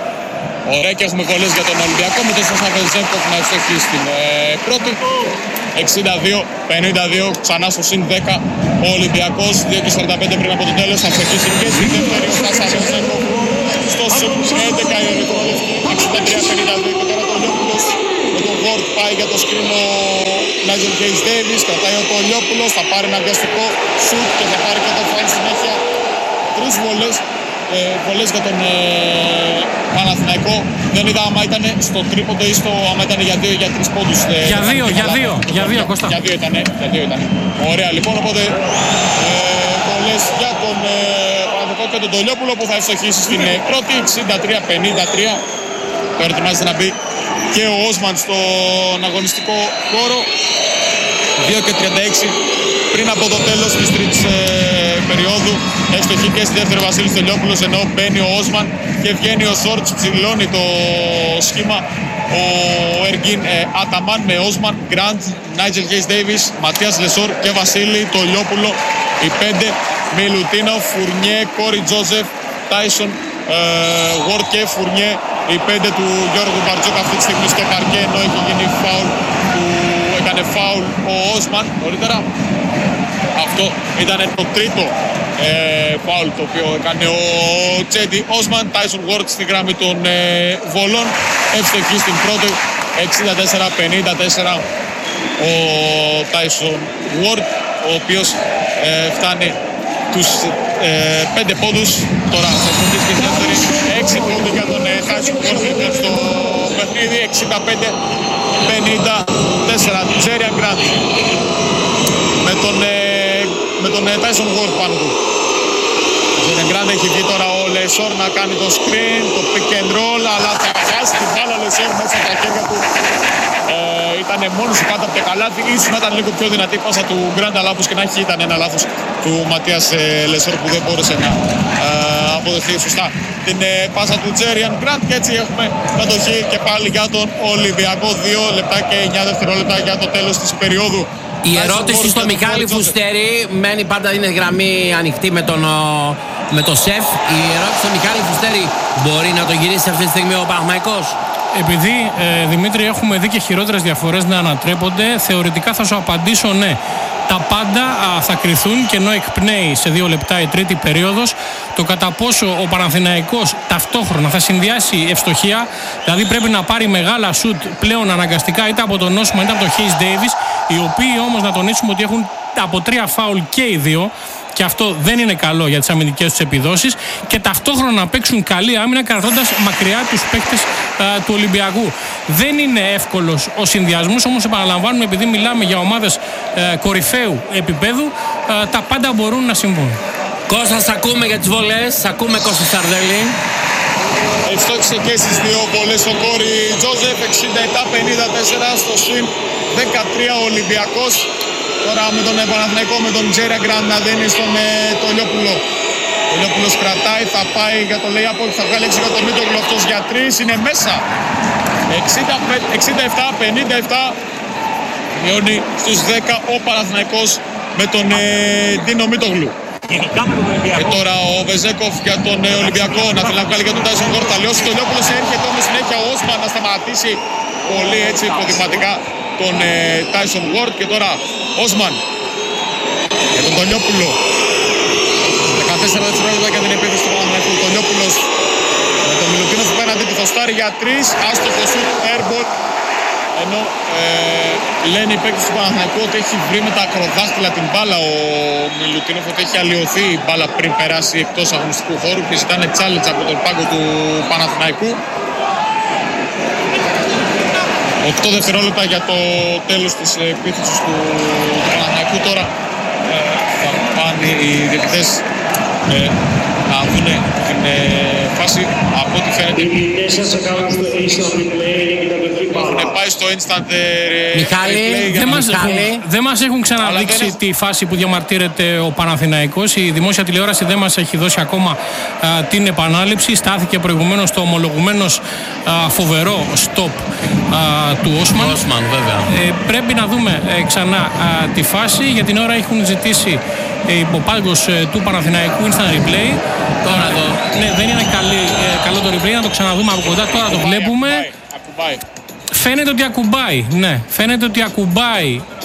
Speaker 1: Ωραία, και έχουμε βολές για τον Ολυμπιακό με τον Σάσα Βεζένκοφ να ευστοχεί στην ε, πρώτη. εξήντα δύο πενήντα δύο, ξανά στο συν δέκα ο Ολυμπιακός. Δύο και σαράντα πέντε πριν από το τέλος, θα ψωχίσει και στη δεύτερη ο Κασαβέτσεκο στο συν έντεκα η Ολυμπιακή, εξήντα τρία πενήντα δύο. Και τώρα το Λιόπουλος με τον Γουόρτ πάει για το σκριν ο Νάιτζελ Κέις Ντέιβις, κρατάει ο Τολιόπουλος, θα πάρει ένα βιαστικό σουτ και θα πάρει και το φάουλ συνέχεια. Τρεις βολές, ε, βολές για τον ε, Παναθηναϊκό. Δεν είδα άμα ήταν στο τρίποντο ή στο, άμα ήταν για δύο ή για τρεις πόντους. Ε,
Speaker 2: για δύο, για δύο, για δύο, Κώστα.
Speaker 1: Για δύο ήτανε, για δύο ήτανε. Ωραία λοιπόν, οπότε ε, βολές για τον ε, Παναθηναϊκό και τον Τολιόπουλο που θα ευστοχίσει στην ε, πρώτη, εξήντα τρία πενήντα τρία. Τώρα ετοιμάζεται να μπει και ο Όσμαν στον αγωνιστικό χώρο. Δύο και τριάντα έξι πριν από το τέλος της τρίτης ε, περίοδου. Ευστοχή και στη δεύτερη Βασίλης Τελειόπουλος, ενώ μπαίνει ο Όσμαν και βγαίνει ο Σόρτς, ψηλώνει το σχήμα ο Εργίν ε, Αταμάν με Όσμαν, Γκραντ, Νάιτζελ Κέις Ντέιβις, Ματίας Λεσόρ και Βασίλη Τολιόπουλο. Οι πέντε Μιλουτίνο, Φουρνιέ, Κόρι Τζόζεφ, Τάισον, Γουόρτ και Φουρνιέ. Οι πέντε του Γιώργου Μπαρτζόκα αυτή τη στιγμή στο παρκέ, ενώ έχει γίνει φάουλ που έκανε φάουλ ο Όσμαν νωρίτερα. Αυτό ήταν το τρίτο ε, φάουλ το οποίο έκανε ο Τσέντι Όσμαν. Τάισον Γουόρτ στη γραμμή των ε, βολών. Ευστοχή στην πρώτη, εξήντα τέσσερα πενήντα τέσσερα ο Τάισον Γουόρτ, ο οποίος ε, φτάνει τους ε, πέντε πόντους. Τώρα θα ευστοχίσει και στη δεύτερη, έξι πόντους για τον Τάισον Γουόρτ στο παιχνίδι, εξήντα πέντε πενήντα τέσσερα. Τζέριαν Γκραντ με τον ε, με τον Tyson Ward πάνω του. Ο Τζέριαν Γκραντ έχει βγει τώρα ο Λεσόρ να κάνει το screen, το pick and roll, αλλά θα χάσει την μπάλα ο Λεσόρ μέσα από τα χέρια του. Ε, ήταν μόνος του κάτω από το καλάθι, ίσως να ήταν λίγο πιο δυνατή η πάσα του Γκραντ, αλλά όπως και να έχει ήταν ένα λάθος του Ματίας ε, Λεσόρ που δεν μπόρεσε να ε, αποδεχθεί σωστά την ε, πάσα του Τζέριαν Γκραντ, και έτσι έχουμε κατοχή και πάλι για τον Ολυμπιακό. Δύο λεπτά και εννιά δευτερόλεπτα για το τέλος της περίοδου.
Speaker 3: Η ερώτηση στο Μιχάλη Φουστέρη μένει πάντα, είναι γραμμή ανοιχτή με τον, με το σεφ. Η ερώτηση στο Μιχάλη Φουστέρη, μπορεί να το γυρίσει αυτή τη στιγμή ο Παναθηναϊκός?
Speaker 2: Επειδή ε, Δημήτρη έχουμε δει και χειρότερες διαφορές να ανατρέπονται, θεωρητικά θα σου απαντήσω ναι. Τα πάντα α, θα κριθούν, και ενώ εκπνέει σε δύο λεπτά η τρίτη περίοδος, το κατά πόσο ο Παναθηναϊκός ταυτόχρονα θα συνδυάσει ευστοχία, δηλαδή πρέπει να πάρει μεγάλα σουτ πλέον αναγκαστικά είτε από τον Όσμαν είτε από τον Κέις Ντέιβις, οι οποίοι όμως να τονίσουμε ότι έχουν από τρία φάουλ και οι δύο, και αυτό δεν είναι καλό για τις αμυντικές τους επιδόσεις, και ταυτόχρονα να παίξουν καλή άμυνα κρατώντας μακριά τους παίκτες α, του Ολυμπιακού. Δεν είναι εύκολος ο συνδυασμός, όμως επαναλαμβάνουμε, επειδή μιλάμε για ομάδες α, κορυφαίου επίπεδου, α, τα πάντα μπορούν να συμβούν.
Speaker 3: Κώστα, σ' ακούμε για τις βολές, σ' ακούμε Κώστα Σαρδέλη.
Speaker 1: Ευστόχισε και στις δύο βολές ο Κόρι Τζόζεφ, εξήντα επτά πενήντα τέσσερα στο συν δεκατρία ο Ολυμπιακός. Τώρα με τον Παναθηναϊκό, με τον Τζέριαν Γκραντ να δίνει στον ε, Τολιόπουλο. Ο Τολιόπουλος κρατάει, θα πάει για το lay-up, θα βγάλει έξω για τον Μίτογλου, αυτός για τρεις, είναι μέσα. εξήντα επτά πενήντα επτά, μειώνει στους δέκα ο Παναθηναϊκός με τον ε, Ντίνο Μίτογλου. Και τώρα ο Βεζέκοφ για τον ε, Ολυμπιακό, να θέλει να βγάλει για τον Τάισον Γουόρτ, θα λιώσει. Ο Τολιόπουλος έρχεται όμως συνέχεια ο Όσμαν να σταματήσει πολύ έτσι υποδειγματικά τον Τάισον ε, Γουόρτ. Και τώρα Όσμαν για τον Τολιόπουλο, δεκατέσσερα δευτερόλεπτα για την επίθεση του Παναθηναϊκού. Τολιόπουλος με τον Μιλουτίνο που πέραντι του, θα στάρει για τρεις, άστοχο σουτ, airball. Ενώ ε, λένε οι παίκτες του Παναθηναϊκού ότι έχει βρει με τα ακροδάχτυλα την μπάλα ο Μιλουτίνοφ, ότι έχει αλλοιωθεί η μπάλα πριν περάσει εκτός αγωνιστικού χώρου και ζητάνε challenge από τον πάγκο του Παναθηναϊκού. οκτώ δευτερόλεπτα για το τέλος της επίθεσης του, του Παναθηναϊκού. Τώρα ε, θα πάνε οι διαιτητές ε, να δουν την ε, φάση. Από ό,τι φαίνεται έχουν πάει στο instant ε,
Speaker 2: Μιχάλη,
Speaker 1: replay.
Speaker 2: Δεν μας,
Speaker 1: Μιχάλη.
Speaker 2: δεν μας έχουν ξαναδείξει
Speaker 1: δεν...
Speaker 2: τη φάση που διαμαρτύρεται ο Παναθηναϊκός. Η δημόσια τηλεόραση δεν μας έχει δώσει ακόμα α, την επανάληψη. Στάθηκε προηγουμένως το ομολογουμένος α, φοβερό stop α, του Όσμαν.
Speaker 3: Όσμαν, βέβαια.
Speaker 2: Ε, πρέπει να δούμε ε, ξανά α, τη φάση. Για την ώρα έχουν ζητήσει ε, ο πάγκος ε, του Παναθηναϊκού instant replay.
Speaker 3: Τώρα εδώ.
Speaker 2: Ναι, δεν είναι καλή, ε, καλό το replay, να το ξαναδούμε από κοντά. Τώρα το βλέπουμε.
Speaker 1: Ακουμπάει, ακουμπάει.
Speaker 2: Φαίνεται ότι ακουμπάει, ναι. Φαίνεται ότι ακουμπάει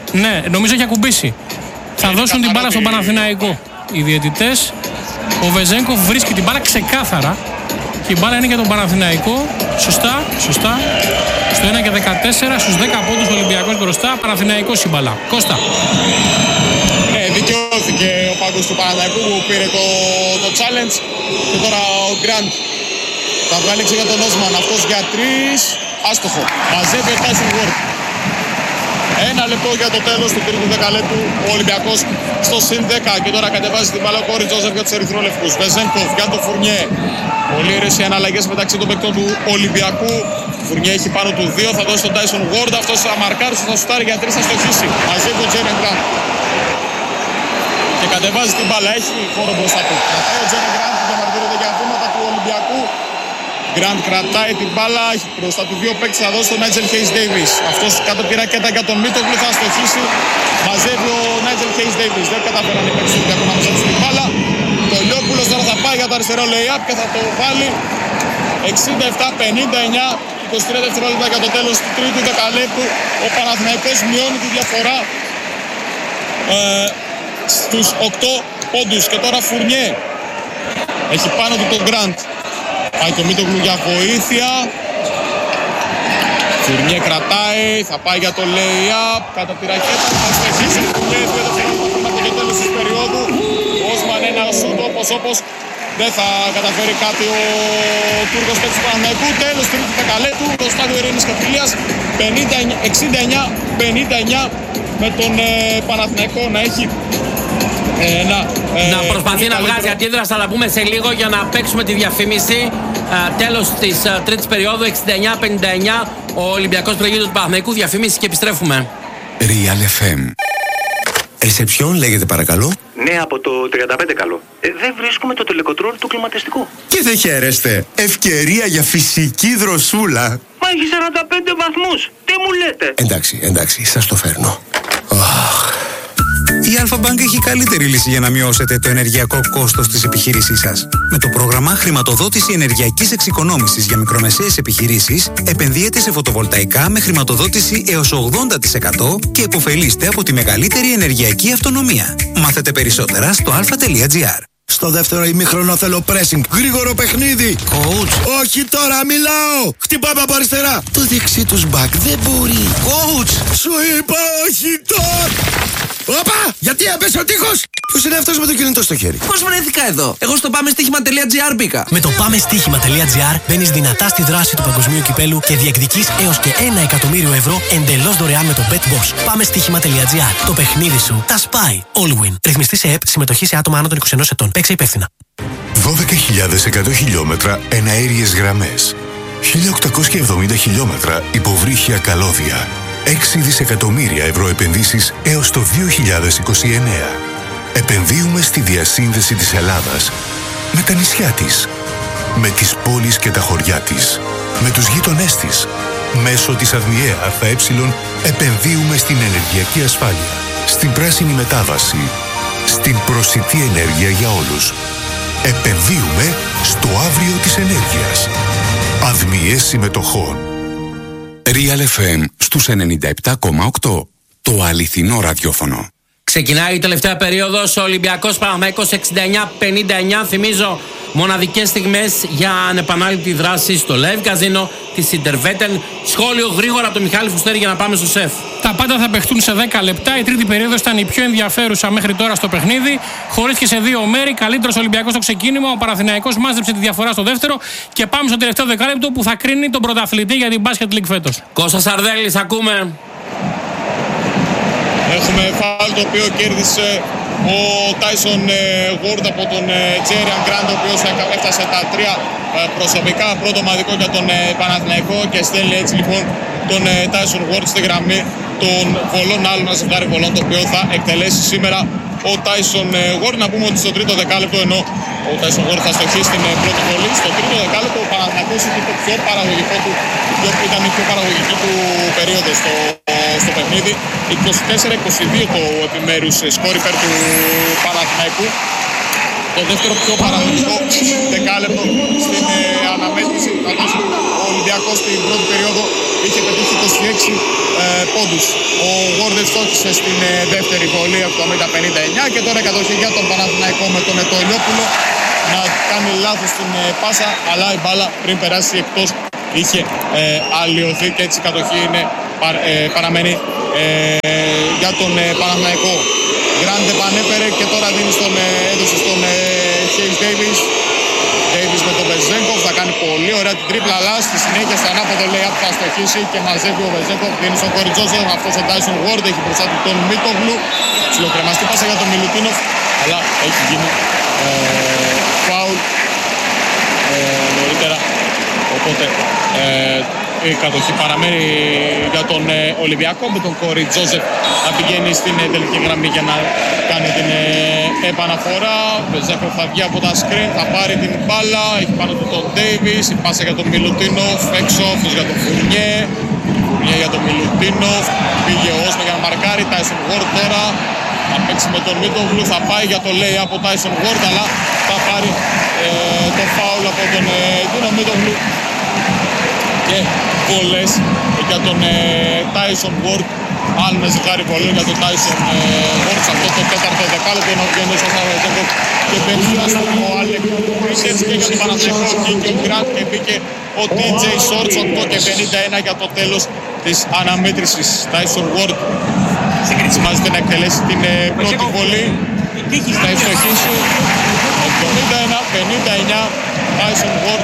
Speaker 2: Ναι, νομίζω έχει ακουμπήσει. Θα δώσουν την μπάλα στον Παναθηναϊκό οι διαιτητές. Ο Βεζένκοφ βρίσκει την μπάλα ξεκάθαρα και η μπάλα είναι για τον Παναθηναϊκό. Σωστά, σωστά. Στο ένα και δεκατέσσερα, στους δέκα πόντους ο Ολυμπιακός μπροστά. Παναθηναϊκός η μπάλα. Κώστα.
Speaker 1: Ναι, δικαιώθηκε ο πάγκος του Παναθηναϊκού που πήρε το, το challenge. Και τώρα ο Γκραντ θα βγάλει για τον Όσμαν. Αυτός για τρεις. Άστοχο. Μαζεύει ο Τάισον Γουόρντ. Ένα λεπτό για το τέλος του τρίτου δεκαλέπτου. Ο Ολυμπιακός στο συν δέκα και τώρα κατεβάζει την μπάλα ο Κόρι Τζόζεφ για τους ερυθρόλευκους. Βεζένκοφ για τον Φουρνιέ. Πολύ ωραίες οι αναλλαγές μεταξύ των παικτών του Ολυμπιακού. Φουρνιέ έχει πάνω του δύο. Θα δώσει τον Τάισον Γουόρντ. Αυτός θα μαρκάρει, θα σουτάρει για τρεις, θα στοχίσει. Μαζεύει ο Τζέρεν Γκραντ. Και κατεβάζει την μπάλα. Έχει χώρο μπροστά του. Κρατάει ο Τζέρεν Γκραντ και διαμαρτύρεται για βήματα του Ολυμπιακού. Γκραντ κρατάει την μπάλα, έχει μπροστά του δύο παίκτες, θα δώσει τον Νάιτζελ Χέις Ντέιβις. Αυτός κάτω τη ρακέτα για τον Μίτογλου, θα στοχίσει. Μαζεύει ο Νάιτζελ Χέις Ντέιβις. Δεν καταφέραν οι παίκτες του Ολυμπιακού να μαζέψουν την μπάλα. Το Λιόπουλος τώρα θα πάει για το αριστερό lay-up και θα το βάλει. εξήντα επτά πενήντα εννιά, είκοσι τρία δευτερόλεπτα για το τέλος του τρίτου δεκαλέπτου. Ο Παναθηναϊκός μειώνει τη διαφορά ε, στους οκτώ πόντους. Και τώρα Φουρνιέ έχει πάνω του τον Γκραντ. Πάει το Μίτογλου για βοήθεια. Φουρνιέ κρατάει, θα πάει για το lay-up. Κάτω από τη ρακέτα, θα στεχίσει ο Φουρνιέ. Δύο δευτερόλεπτα και το τέλος της περίοδου. Όσμαν ένα σούτ όπως όπως. Δεν θα καταφέρει κάτι ο Τούρκος παίκτης του Παναθηναϊκού. Τέλος του τρίτου δεκαλέπτου. Το στάδιο Ειρήνης και Φιλίας εξήντα εννιά πενήντα εννιά με τον ε, Παναθηναϊκό να έχει Ε, να, ε,
Speaker 3: να προσπαθεί να βγάζει αντίδραση, θα τα πούμε σε λίγο για να παίξουμε τη διαφήμιση. Ε, τέλος της ε, τρίτης περίοδου, εξήντα εννιά πενήντα εννιά, ο Ολυμπιακός προηγείται του Παναθηναϊκού. Διαφήμιση και επιστρέφουμε.
Speaker 11: Real εφ εμ. Ρεσεψιόν λέγεται παρακαλώ.
Speaker 6: Ναι, από το τριάντα πέντε καλό. Ε, δεν βρίσκουμε το τελεκοτρόλ του κλιματιστικού.
Speaker 11: Και δεν χαίρεστε. Ευκαιρία για φυσική δροσούλα.
Speaker 6: Μα έχει σαράντα πέντε βαθμούς. Τι μου λέτε?
Speaker 11: Εντάξει, εντάξει, σας το φέρνω. Oh. Η Αλφα-Bank έχει καλύτερη λύση για να μειώσετε το ενεργειακό κόστος της επιχείρησής σας. Με το πρόγραμμα Χρηματοδότηση Ενεργειακής Εξοικονόμησης για μικρομεσαίες επιχειρήσεις, επενδύετε σε φωτοβολταϊκά με χρηματοδότηση έως ογδόντα τοις εκατό και επωφελείστε από τη μεγαλύτερη ενεργειακή αυτονομία. Μάθετε περισσότερα στο αλφα τελεία τζι άρ.
Speaker 12: Στο δεύτερο ημίχρονο θέλω pressing. Γρήγορο παιχνίδι.
Speaker 11: Coach.
Speaker 12: Όχι τώρα, μιλάω. Χτυπάμε από αριστερά.
Speaker 11: Το δεξί τους μπακ δεν μπορεί.
Speaker 12: Coach. Σου είπα όχι τώρα. Όπα! Γιατί έπεσε ο τείχος!
Speaker 11: Ποιος είναι αυτός με το κινητό στο χέρι?
Speaker 13: Πώς βρέθηκα εδώ? Εγώ στο πάμε στοίχημα τελεία τζι άρ μπήκα.
Speaker 14: Με το πάμε στοίχημα τελεία τζι άρ μπαίνεις δυνατά στη δράση του παγκοσμίου κυπέλου και διεκδικείς έως και ένα εκατομμύριο ευρώ εντελώς δωρεάν με το BetBoss. Πάμε στοίχημα τελεία τζι άρ. Το παιχνίδι σου τα σπάει. All win. Ρυθμιστή σε ΕΠ, συμμετοχή σε άτομα άνω των είκοσι ενός ετών. Παίξε υπεύθυνα.
Speaker 10: δώδεκα χιλιάδες εκατό χιλιόμετρα εναέριες γραμμές. χίλια οκτακόσια εβδομήντα χιλιόμετρα υποβρύχια καλώδια. έξι δισεκατομμύρια ευρώ επενδύσεις έως το δύο χιλιάδες είκοσι εννέα. Επενδύουμε στη διασύνδεση της Ελλάδας με τα νησιά της, με τις πόλεις και τα χωριά της, με τους γείτονές της. Μέσω της ΑΔΜΙΕ ΑΕ επενδύουμε στην ενεργειακή ασφάλεια, στην πράσινη μετάβαση, στην προσιτή ενέργεια για όλους. Επενδύουμε στο αύριο της ενέργειας. ΑΔΜΙΕ συμμετοχών.
Speaker 15: Real εφ εμ στους ενενήντα επτά κόμμα οκτώ. Το αληθινό ραδιόφωνο.
Speaker 3: Ξεκινάει η τελευταία περίοδος. Ο Ολυμπιακός Παναθηναϊκός εξήντα εννιά πενήντα εννιά. Θυμίζω μοναδικές στιγμές για ανεπανάληπτη δράση στο Live Casino της Intervetel. Σχόλιο γρήγορα από τον Μιχάλη Φουστέρη για να πάμε στο σεφ.
Speaker 2: Τα πάντα θα παιχτούν σε δέκα λεπτά. Η τρίτη περίοδος ήταν η πιο ενδιαφέρουσα μέχρι τώρα στο παιχνίδι. Χωρίστηκε σε δύο μέρη. Καλύτερος Ολυμπιακός στο ξεκίνημα. Ο Παναθηναϊκός μάζεψε τη διαφορά στο δεύτερο. Και πάμε στο τελευταίο δεκάλεπτο που θα κρίνει τον πρωταθλητή για την Basket League φέτος.
Speaker 3: Κώστας Σαρδέλης, ακούμε.
Speaker 1: Έχουμε φάουλ το οποίο κέρδισε ο Τάισον Γουόρντ από τον Τζέριαν Γκραντ, ο οποίος έφτασε τα τρία προσωπικά. Πρώτο ομαδικό για τον Παναθηναϊκό και στέλνει έτσι λοιπόν τον Τάισον Γουόρντ στη γραμμή των βολών. Άλλο ένα ζευγάρι βολών το οποίο θα εκτελέσει σήμερα ο Τάισον Γουόρντ. Να πούμε ότι στο τρίτο δεκάλεπτο, ενώ ο Τάισον Γουόρντ θα στοχίσει στην πρώτη βολή, στο τρίτο δεκάλεπτο ο Παναθηναϊκός είχε το πιο παραγωγικό του, ήταν η πιο παραγωγική του περίοδο στο, στο παιχνίδι. είκοσι τέσσερα είκοσι δύο το επιμέρους σκόρ υπέρ του Παναθηναϊκού. Το δεύτερο πιο παραγωγικό δεκάλεπτο στην ε, αναμέτρηση. Ο Ολυμπιακός στην πρώτη περίοδο είχε πετύχει είκοσι έξι ε, πόντους. Ο Γόρντες στόχισε στην ε, δεύτερη βολή εβδομήντα πενήντα εννιά και τώρα η κατοχή για τον Παναθηναϊκό με τον Ετωλιόπουλο να κάνει λάθος στην ε, πάσα, αλλά η μπάλα πριν περάσει εκτός είχε ε, αλλοιωθεί και έτσι η κατοχή είναι, πα, ε, παραμένει ε, για τον ε, Παναθηναϊκό. Γκράντε πανέπερε και τώρα δίνει στον, ε, έδωσε στον ε, Hayes Davis. Davis με τον Βεζέγκοφ θα κάνει πολύ ωραία την τρίπλα, αλλά στη συνέχεια στο ανάποδο λέει που θα στοχίσει και μαζεύει ο Βεζέγκοφ. Δίνει στον Κόρι Τζόσεφ, αυτός ο Tyson Ward έχει μπροστά του τον Μίτογλου. Ψιλοκρεμαστή πάσα για τον Μιλουτίνοφ, αλλά έχει γίνει ε, φάουλ ε, νωρίτερα. Οπότε ε, η κατοχή παραμένει για τον ε, Ολυμπιακό με τον Κόρι Τζόσεφ να πηγαίνει στην ε, τελική γραμμή για να κάνει την ε, επαναφορά. Βεζέγκοφ θα βγει από τα screen, θα πάρει την μπάλα, έχει πάνω του τον Ντέιβις, η πάσα για τον Μιλουτίνοφ, έξω, αυτός για τον Φουρνιέ, Φουρνιέ για τον Μιλουτίνοφ, πήγε ο Όσμε για να μαρκάρει, Tyson Ward τώρα θα παίξει με τον Μίτογλου, θα πάει για το λέει από Tyson Ward, αλλά θα πάρει ε, το φάουλ από τον ε, Τίνο Μίτογλου και βολές για τον ε, Tyson Ward. Αν με ζυγάρει πολύ για τον Tyson Ward σε αυτό το τέταρτο δεκάλεπτο, ενώ βγαίνει ο Σαββατζέγκοφ και περιφέρασε ο Άλεκ Πίσετς και για τον Παναθηναϊκό και ο Γκραντ και μπήκε ο τι τζέι Shorts οκτώ και πενήντα ένα για το τέλος της αναμέτρησης. Tyson Ward ετοιμάζεται να εκτελέσει την ε, πρώτη βολή, θα ευστοχίσει εβδομήντα ένα πενήντα εννιά. Tyson Ward,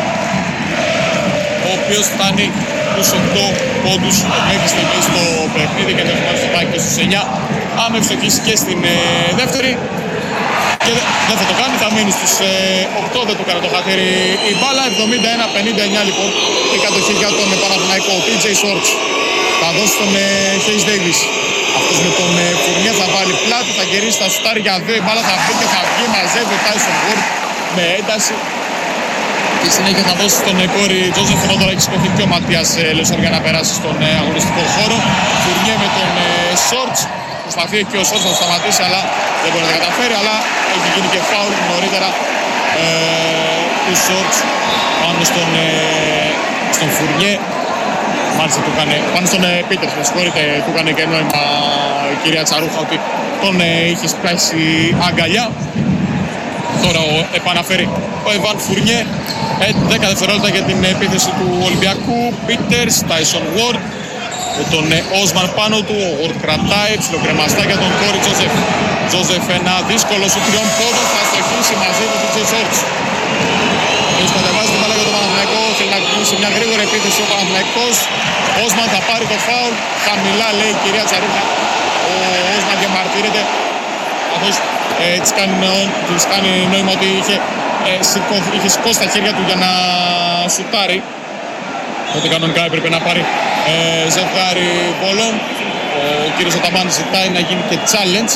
Speaker 1: ο οποίος φτάνει τους οκτώ πόντους μέχρι στιγμή στο παιχνίδι και δεν θα πάει και στους εννιά. Αν ευστοχίσει και στην ε, δεύτερη και δεν θα το κάνει, θα μείνει στους ε, οκτώ, δεν του κάνει το χατήρι η μπάλα. εβδομήντα ένα πενήντα εννιά λοιπόν η κατοχή για τον Παναθηναϊκό. Ο τι τζέι Shorts θα δώσει τον ε, Hayes Davis. Αυτός με τον ε, Φουρνιέ θα βάλει πλάτη, θα γυρίσει, θα σουτάρει για δύο, η μπάλα θα μπει και θα βγει, μαζεύει ο Tyson Ward με ένταση. Και συνέχεια θα δώσει στον Κόρι Τζόσεφ, ενώ τώρα έχει σκεφτεί και ο Ματίας Λεσόρ για να περάσει στον αγωνιστικό χώρο. Φουρνιέ με τον Shorts, προσπαθεί και ο Shorts να το σταματήσει, αλλά δεν μπορεί να τα καταφέρει, αλλά έχει γίνει και φάουλ νωρίτερα ε, του Shorts πάνω στον, ε, στον Φουρνιέ. Μάλιστα του έκανε, πάνω στον Πίτερς, με συγχωρείτε, του έκανε και νόημα η κυρία Τσαρούχα ότι τον ε, είχε σπάσει αγκαλιά. Τώρα ο, επαναφέρει ο Εβάν Φουρνιέ. δέκα δευτερόλεπτα για την επίθεση του Ολυμπιακού. Πίτερς, Tyson Ward με τον Όσμαν πάνω του. Ο Ward κρατάει, ψιλοκρεμαστά για τον Κόρι Τζόσεφ. Τζόσεφ ένα δύσκολο σου τριών πόντων, θα στοχίσει μαζί του του Shorts. Έχει κατεβάσει την μπάλα για τον Παναθηναϊκό, θέλει να κλείσει μια γρήγορη επίθεση ο Παναθηναϊκός. Όσμαν θα πάρει το φάουλ, χαμηλά λέει η κυρία Τσαρούχα. Ο Όσμαν διαμαρτύρεται, καθώς ε, της κάνει, της κάνει νόημα ότι είχε, ε, σηκώ, είχε σηκώσει τα χέρια του για να σουτάρει. Οπότε κανονικά έπρεπε να πάρει ε, ζευγάρι βόλων. Ο κύριος Οταμάνης ζητάει να γίνει και challenge.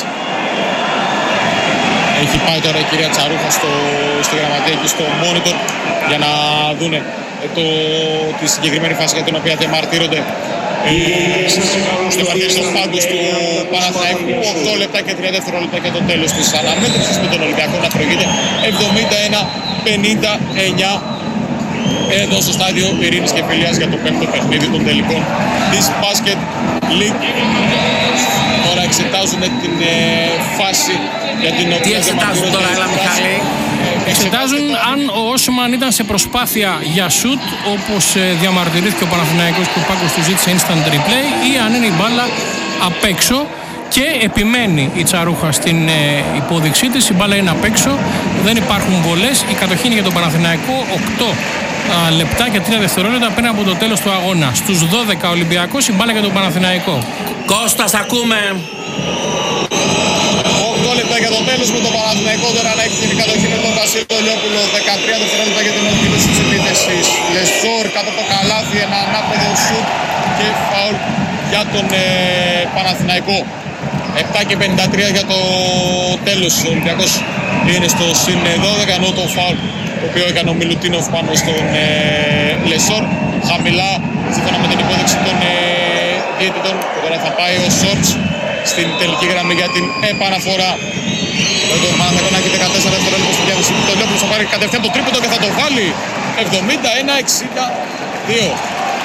Speaker 1: Έχει πάει τώρα η κυρία Τσαρούχα στο, στη γραμματεία και στο monitor για να δούνε το, τη συγκεκριμένη φάση για την οποία διαμαρτύρονται στο παρτίδι στο πάγκος του Παναθηναϊκού. οκτώ λεπτά και τρία δευτερόλεπτα για το τέλος της αναμέτρησης με τον Ολυμπιακό να προηγείται εβδομήντα ένα πενήντα εννιά εδώ στο στάδιο Ειρήνης και Φιλίας για το πέμπτο παιχνίδι των τελικών της Basket League. Τώρα εξετάζουν την ε, φάση για την οποία...
Speaker 3: Τι εξετάζουν τώρα, έλα Μιχάλη?
Speaker 2: Εξετάζουν αν ο Όσμαν ήταν σε προσπάθεια για σουτ, όπως ε, διαμαρτυρήθηκε ο Παναθηναϊκός και ο Πάγκος του ζήτησε instant replay, ή αν είναι η μπάλα απ' έξω. Και επιμένει η Τσαρούχα στην ε, υπόδειξή της, η μπάλα είναι απ' έξω, δεν υπάρχουν βολές, η κατοχή είναι για τον Παναθηναϊκό. Οκτώ α, λεπτά και τρία δευτερόλεπτα πριν από το τέλος του αγώνα. Στους δώδεκα Ολυμπιακός, η μπάλα για τον Παναθηναϊκό.
Speaker 3: Κώστας, ακούμε.
Speaker 1: οκτώ λεπτά για το τέλος με τον Παναθηναϊκό τώρα να έχει την κατοχή με τον Βασίλη Λιόπουλο. δεκατρία δευτερόλεπτα για την ολοκλήρωση της επίθεσης. Λεσόρ κάτω από το καλάθι, ένα ανάποδο σουτ και φάουλ για τον ε, Παναθηναϊκό. επτά και πενήντα τρία για το τέλος. Ο Ολυμπιακός είναι στο συν δώδεκα, ενώ το φάουλ το οποίο έκανε ο Μιλουτίνοφ πάνω στον ε, Λεσόρ χαμηλά σύμφωνα με την υπόδειξη των ε, διαιτητών. Και τώρα θα πάει ο Shorts στην τελική γραμμή για την επαναφορά. Το Παναθηναϊκό να έχει δεκατέσσερα δευτερόλεπτα στη διάθεση του. Το Λιόπουλος θα πάρει κατευθείαν το τρίποντο και θα το βάλει εβδομήντα ένα εξήντα δύο.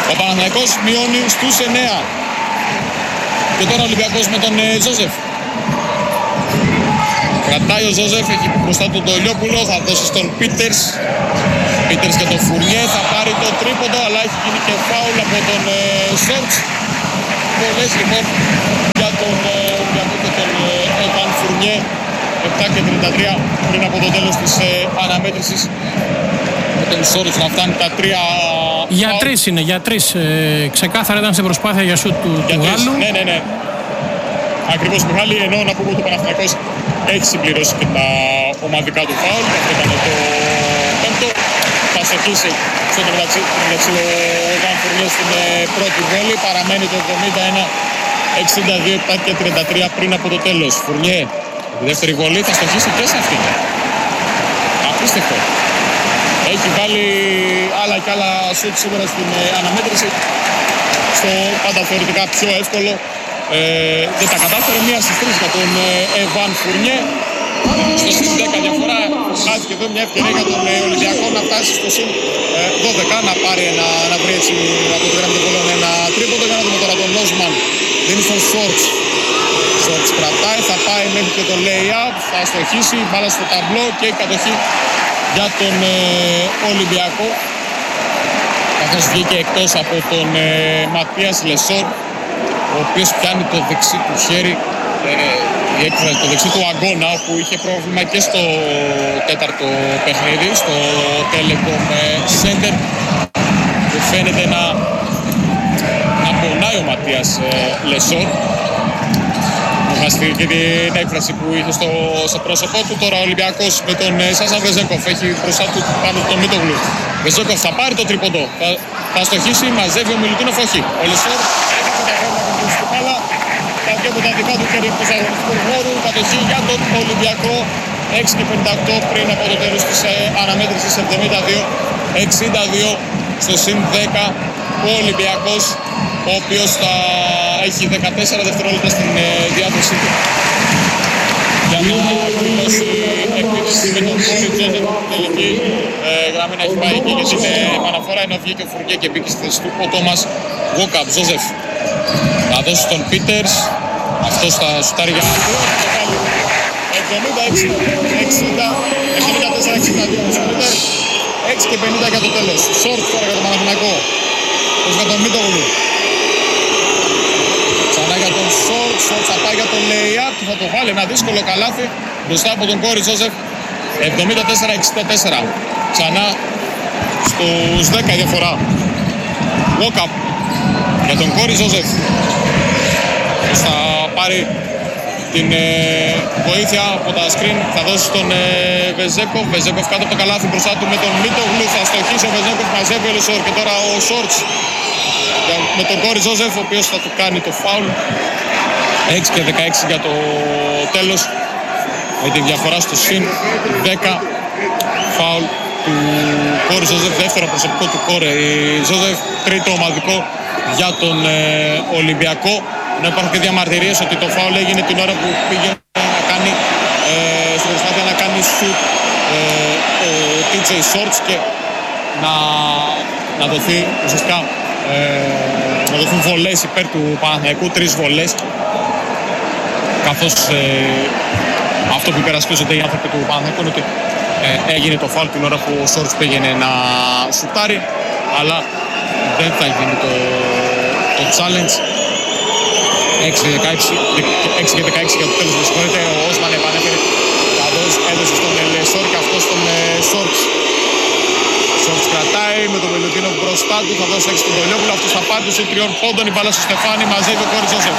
Speaker 1: Ο Παναθηναϊκός μειώνει στους εννέα. Και τώρα ο Ολυμπιακός με τον ε, Ζόζεφ. Κρατάει ο Ζόζεφ, έχει μπροστά του τον Λιόπουλο, θα δώσει στον Πίτερς. Πίτερς και τον Φουρνιέ, θα πάρει το τρίποντο, αλλά έχει γίνει και φάουλ από τον ε, Σόρτς. Πολλές λοιπόν για τον Ολυμπιακό και τον ε, Εβάν Φουρνιέ. επτά και τριάντα τρία πριν από το τέλος της ε, αναμέτρησης. Με τον Σόρτς να φτάνει τα τρία.
Speaker 2: Για φάουλ. Τρεις είναι, για τρεις. Ε, ξεκάθαρα ήταν σε προσπάθεια για σουτ του, του Γάλλου.
Speaker 1: Ναι, ναι, ναι. Ακριβώς, Μιχάλη, ενώ να πούμε ότι ο Παναθηναϊκός έχει συμπληρώσει και τα ομαδικά του φάουλ. Αυτό ήταν το πέμπτο. Θα στοχίσει στο μεταξύ ο Εβάν Φουρνιέ στην ε, πρώτη βόλη. Παραμένει το εβδομήντα ένα εξήντα δύο, επτά και τριάντα τρία πριν από το τέλος. Φουρνιέ, τη δεύτερη βολή θα στοχίσει και σε αυτή. Απίστευτο. Έχει βάλει άλλα και άλλα σουτ σήμερα στην ε, αναμέτρηση. Στο πάντα θεωρητικά πιο εύκολο. Ε, δεν τα κατάφερε, μία στις τρεις για τον Εβάν Φουρνιέ. Στο συν δέκα διαφορά, χάθηκε εδώ μια ευκαιρία για τον ε, Ολυμπιακό να φτάσει στο συν ε, δώδεκα, να πάρει ένα, να βρει έτσι από τη γραμμή των κολών ένα τρίποντο. Για να δούμε τώρα τον Νόσμαν, δίνει στον Σόρτς. Σόρτς κρατάει, θα πάει μέχρι και το lay-up, θα στοχίσει, μπάλα στο ταμπλό και η κατοχή για τον ε, Ολυμπιακό. Καθώς βγήκε εκτός από τον ε, Ματίας Λεσόρ, ο οποίος πιάνει το δεξί του χέρι, ε, το δεξί του αγώνα, όπου είχε πρόβλημα και στο τέταρτο παιχνίδι, στο Telecom Center, που φαίνεται να, να πονάει ο Ματίας ε, Λεσόρ. Και την έκφραση που είχε στο, στο πρόσωπό του. Τώρα ο Ολυμπιακός με τον ε, Σάσα Βεζέκοφ έχει μπροστά του πάνω τον Μίτογλου. Βεζέκοφ θα πάρει το τρίποντο, θα, θα στοχίσει, μαζεύει ο Μιλουτίνοφ, όχι. Ο Λεσόρ έχει καταφέρει να κρατήσει την μπάλα, θα βγει από τα δικά του χέρια του αγωνιστικού χώρου. Κατοχή για τον Ολυμπιακό, έξι και πενήντα οκτώ πριν από το τέλος της ε, αναμέτρησης, εβδομήντα δύο εξήντα δύο στο συν δέκα. Ο Ολυμπιακός, ο οποίος θα έχει δεκατέσσερα δευτερόλεπτα στην ε, διάθεσή του για να εκδηλώσει επίθεση με τον Κόρι Τζόζεφ. Τελική ε, γραμμή να έχει πάει εκεί για την ε, επαναφορά, ενώ βγήκε ο Φουρνιέ και μπήκε στη θέση του ο Τόμας Γουόκαπ. Ζόζεφ θα δώσει στον Πίτερς, αυτός θα σουτάρει για να το κάνει. εβδομήντα έξι εξήντα, εβδομήντα τέσσερα εξήντα δύο, έξι και πενήντα για το τέλος. Σόρτ τώρα για τον Παναθηναϊκό, ως για τον Μίτογλου. Ξανά για τον Σόρτ, Σόρτ θα πάει για τον lay-up και θα το βάλει ένα δύσκολο καλάθι μπροστά από τον Κόρι Τζόζεφ. εβδομήντα τέσσερα εξήντα τέσσερα. Ξανά στους δέκα η διαφορά. Walk-up για τον Κόρι Τζόζεφ. Θα πάρει την ε, βοήθεια από τα screen, θα δώσει στον ε, Βεζέκοφ. Βεζέκοφ κάτω από το καλάθι μπροστά του με τον Μίτογλου. Θα στοχίσει ο Βεζέκοφ, μαζεύει ο Λεσόρ και τώρα ο Σόρτς με τον Κόρι Τζόζεφ, ο οποίος θα του κάνει το φάουλ. έξι και δεκαέξι για το τέλος, με τη διαφορά στο συν δέκα. Φάουλ του Κόρι Τζόζεφ, δεύτερο προσωπικό του Κόρι Τζόζεφ, τρίτο ομαδικό για τον ε, Ολυμπιακό. Να υπάρχουν και διαμαρτυρίες ότι το φάουλ έγινε την ώρα που πήγε να κάνει ε, στην προσπάθεια να κάνει σουτ ε, ο τι τζέι Shorts και να, να δοθεί ουσιαστικά ε, να δοθούν βολές υπέρ του Παναθηναϊκού, τρεις βολές, καθώς ε, αυτό που υπερασπίζονται οι άνθρωποι του Παναθηναϊκού είναι ότι ε, έγινε το φάουλ την ώρα που ο Shorts πήγαινε να σουτάρει, αλλά δεν θα γίνει το, το challenge. έξι και δεκαέξι για το τέλος, με συγχωρείτε, ο Όσμαν επανέφερε, καθώς έδωσε στον Λεσόρ και αυτό στον Σόρτς. Σόρτς κρατάει με τον Μιλουτίνο μπροστά του, θα δώσει έξι στον Τολιόπουλο, αυτός θα πάρει τους τριών πόντων, η μπάλα στο Στεφάνι, μαζεύει ο Κόρι Τζόζεφ.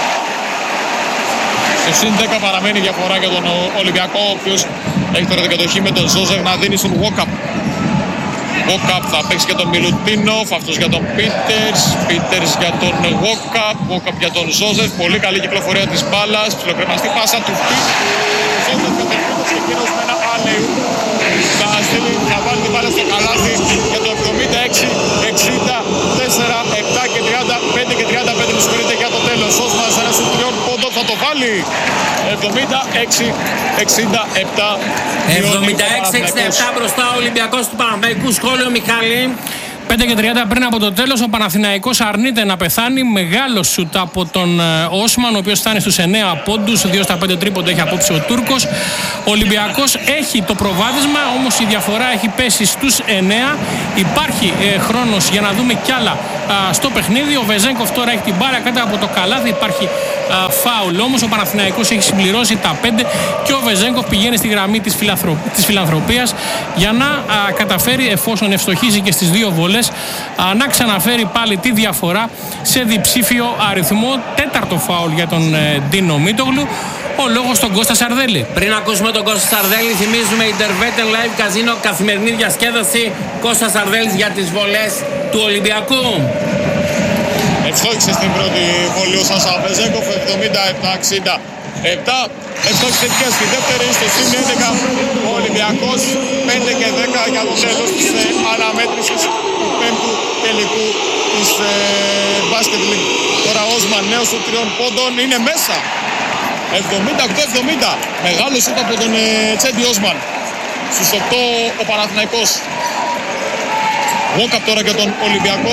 Speaker 1: Στο συν δέκα παραμένει η διαφορά για τον Ολυμπιακό, ο οποίος έχει τώρα την κατοχή με τον Ζόζεφ να δίνει στον Walk-up. Walk-up θα παίξει για τον Μιλουτίνοφ, αυτός για τον Πίτερς, Πίτερς για τον Walk-up, Walk-up για τον Ζόζεφ. Πολύ καλή κυκλοφορία της μπάλας, ψιλοκρεμαστή πάσα του Πίτερς. Ζόζεφ κατευθύνοντας και εκείνος με ένα άλεου. Θα στείλει, θα βάλει την μπάλα στο καλάθι για το εβδομήντα έξι εξήντα τέσσερα, επτά και τριάντα πέντε και τριάντα πέντε, με συγχωρείτε, για το τέλος. Όσμας ένας στους τριών πόντων θα το βάλει. εβδομήντα έξι εξήντα επτά.
Speaker 3: εβδομήντα έξι εξήντα επτά μπροστά ο Ολυμπιακός του Παναθηναϊκού. Σχόλιο, Μιχάλη.
Speaker 2: πέντε και τριάντα πριν από το τέλος, ο Παναθηναϊκός αρνείται να πεθάνει. Μεγάλο σουτ από τον Όσμαν, ο οποίος φτάνει στους εννέα πόντους. δύο στα πέντε τρίποντα έχει απόψε ο Τούρκος. Ο Ολυμπιακός έχει το προβάδισμα, όμως η διαφορά έχει πέσει στους εννέα. Υπάρχει ε, χρόνος για να δούμε κι άλλα α, στο παιχνίδι. Ο Βεζέγκοφ τώρα έχει την μπάρα κάτω από το καλάθι. Υπάρχει α, φάουλ. Όμως ο Παναθηναϊκός έχει συμπληρώσει τα πέντε και ο Βεζέγκοφ πηγαίνει στη γραμμή της, φιλανθρω... της φιλανθρωπίας για να α, καταφέρει, εφόσον ευστοχίζει και στις δύο βολές, α, να ξαναφέρει πάλι τη διαφορά σε διψήφιο αριθμό. Τέταρτο φάουλ για τον ε, Ντίνο Μίτογλου. Ο λόγος στον Κώστα Σαρδέλη.
Speaker 3: Πριν ακούσουμε τον Κώστα Σαρδέλη, θυμίζουμε Intervetel Live Casino, καθημερινή διασκέδαση. Κώστα Σαρδέλης για τις βολές του Ολυμπιακού.
Speaker 1: Ευστόχησε στην πρώτη βολή ο Σάσα Βεζέγκοφ, εβδομήντα επτά εξήντα επτά. Ευστόχησε και στη δεύτερη, στο σύν έντεκα. Ο Ολυμπιακός πέντε και δέκα για το τέλος της ε, αναμέτρησης του πέμπτου τελικού της ε, Basket League. Τώρα ο Όσμαν, νέος του τριών πόντων, είναι μέσα. εβδομήντα οκτώ εβδομήντα. Μεγάλο σούτ από τον ε, Τσέντι Όσμαν. Στους οκτώ ο Παναθηναϊκός. Walk-up τώρα για τον Ολυμπιακό.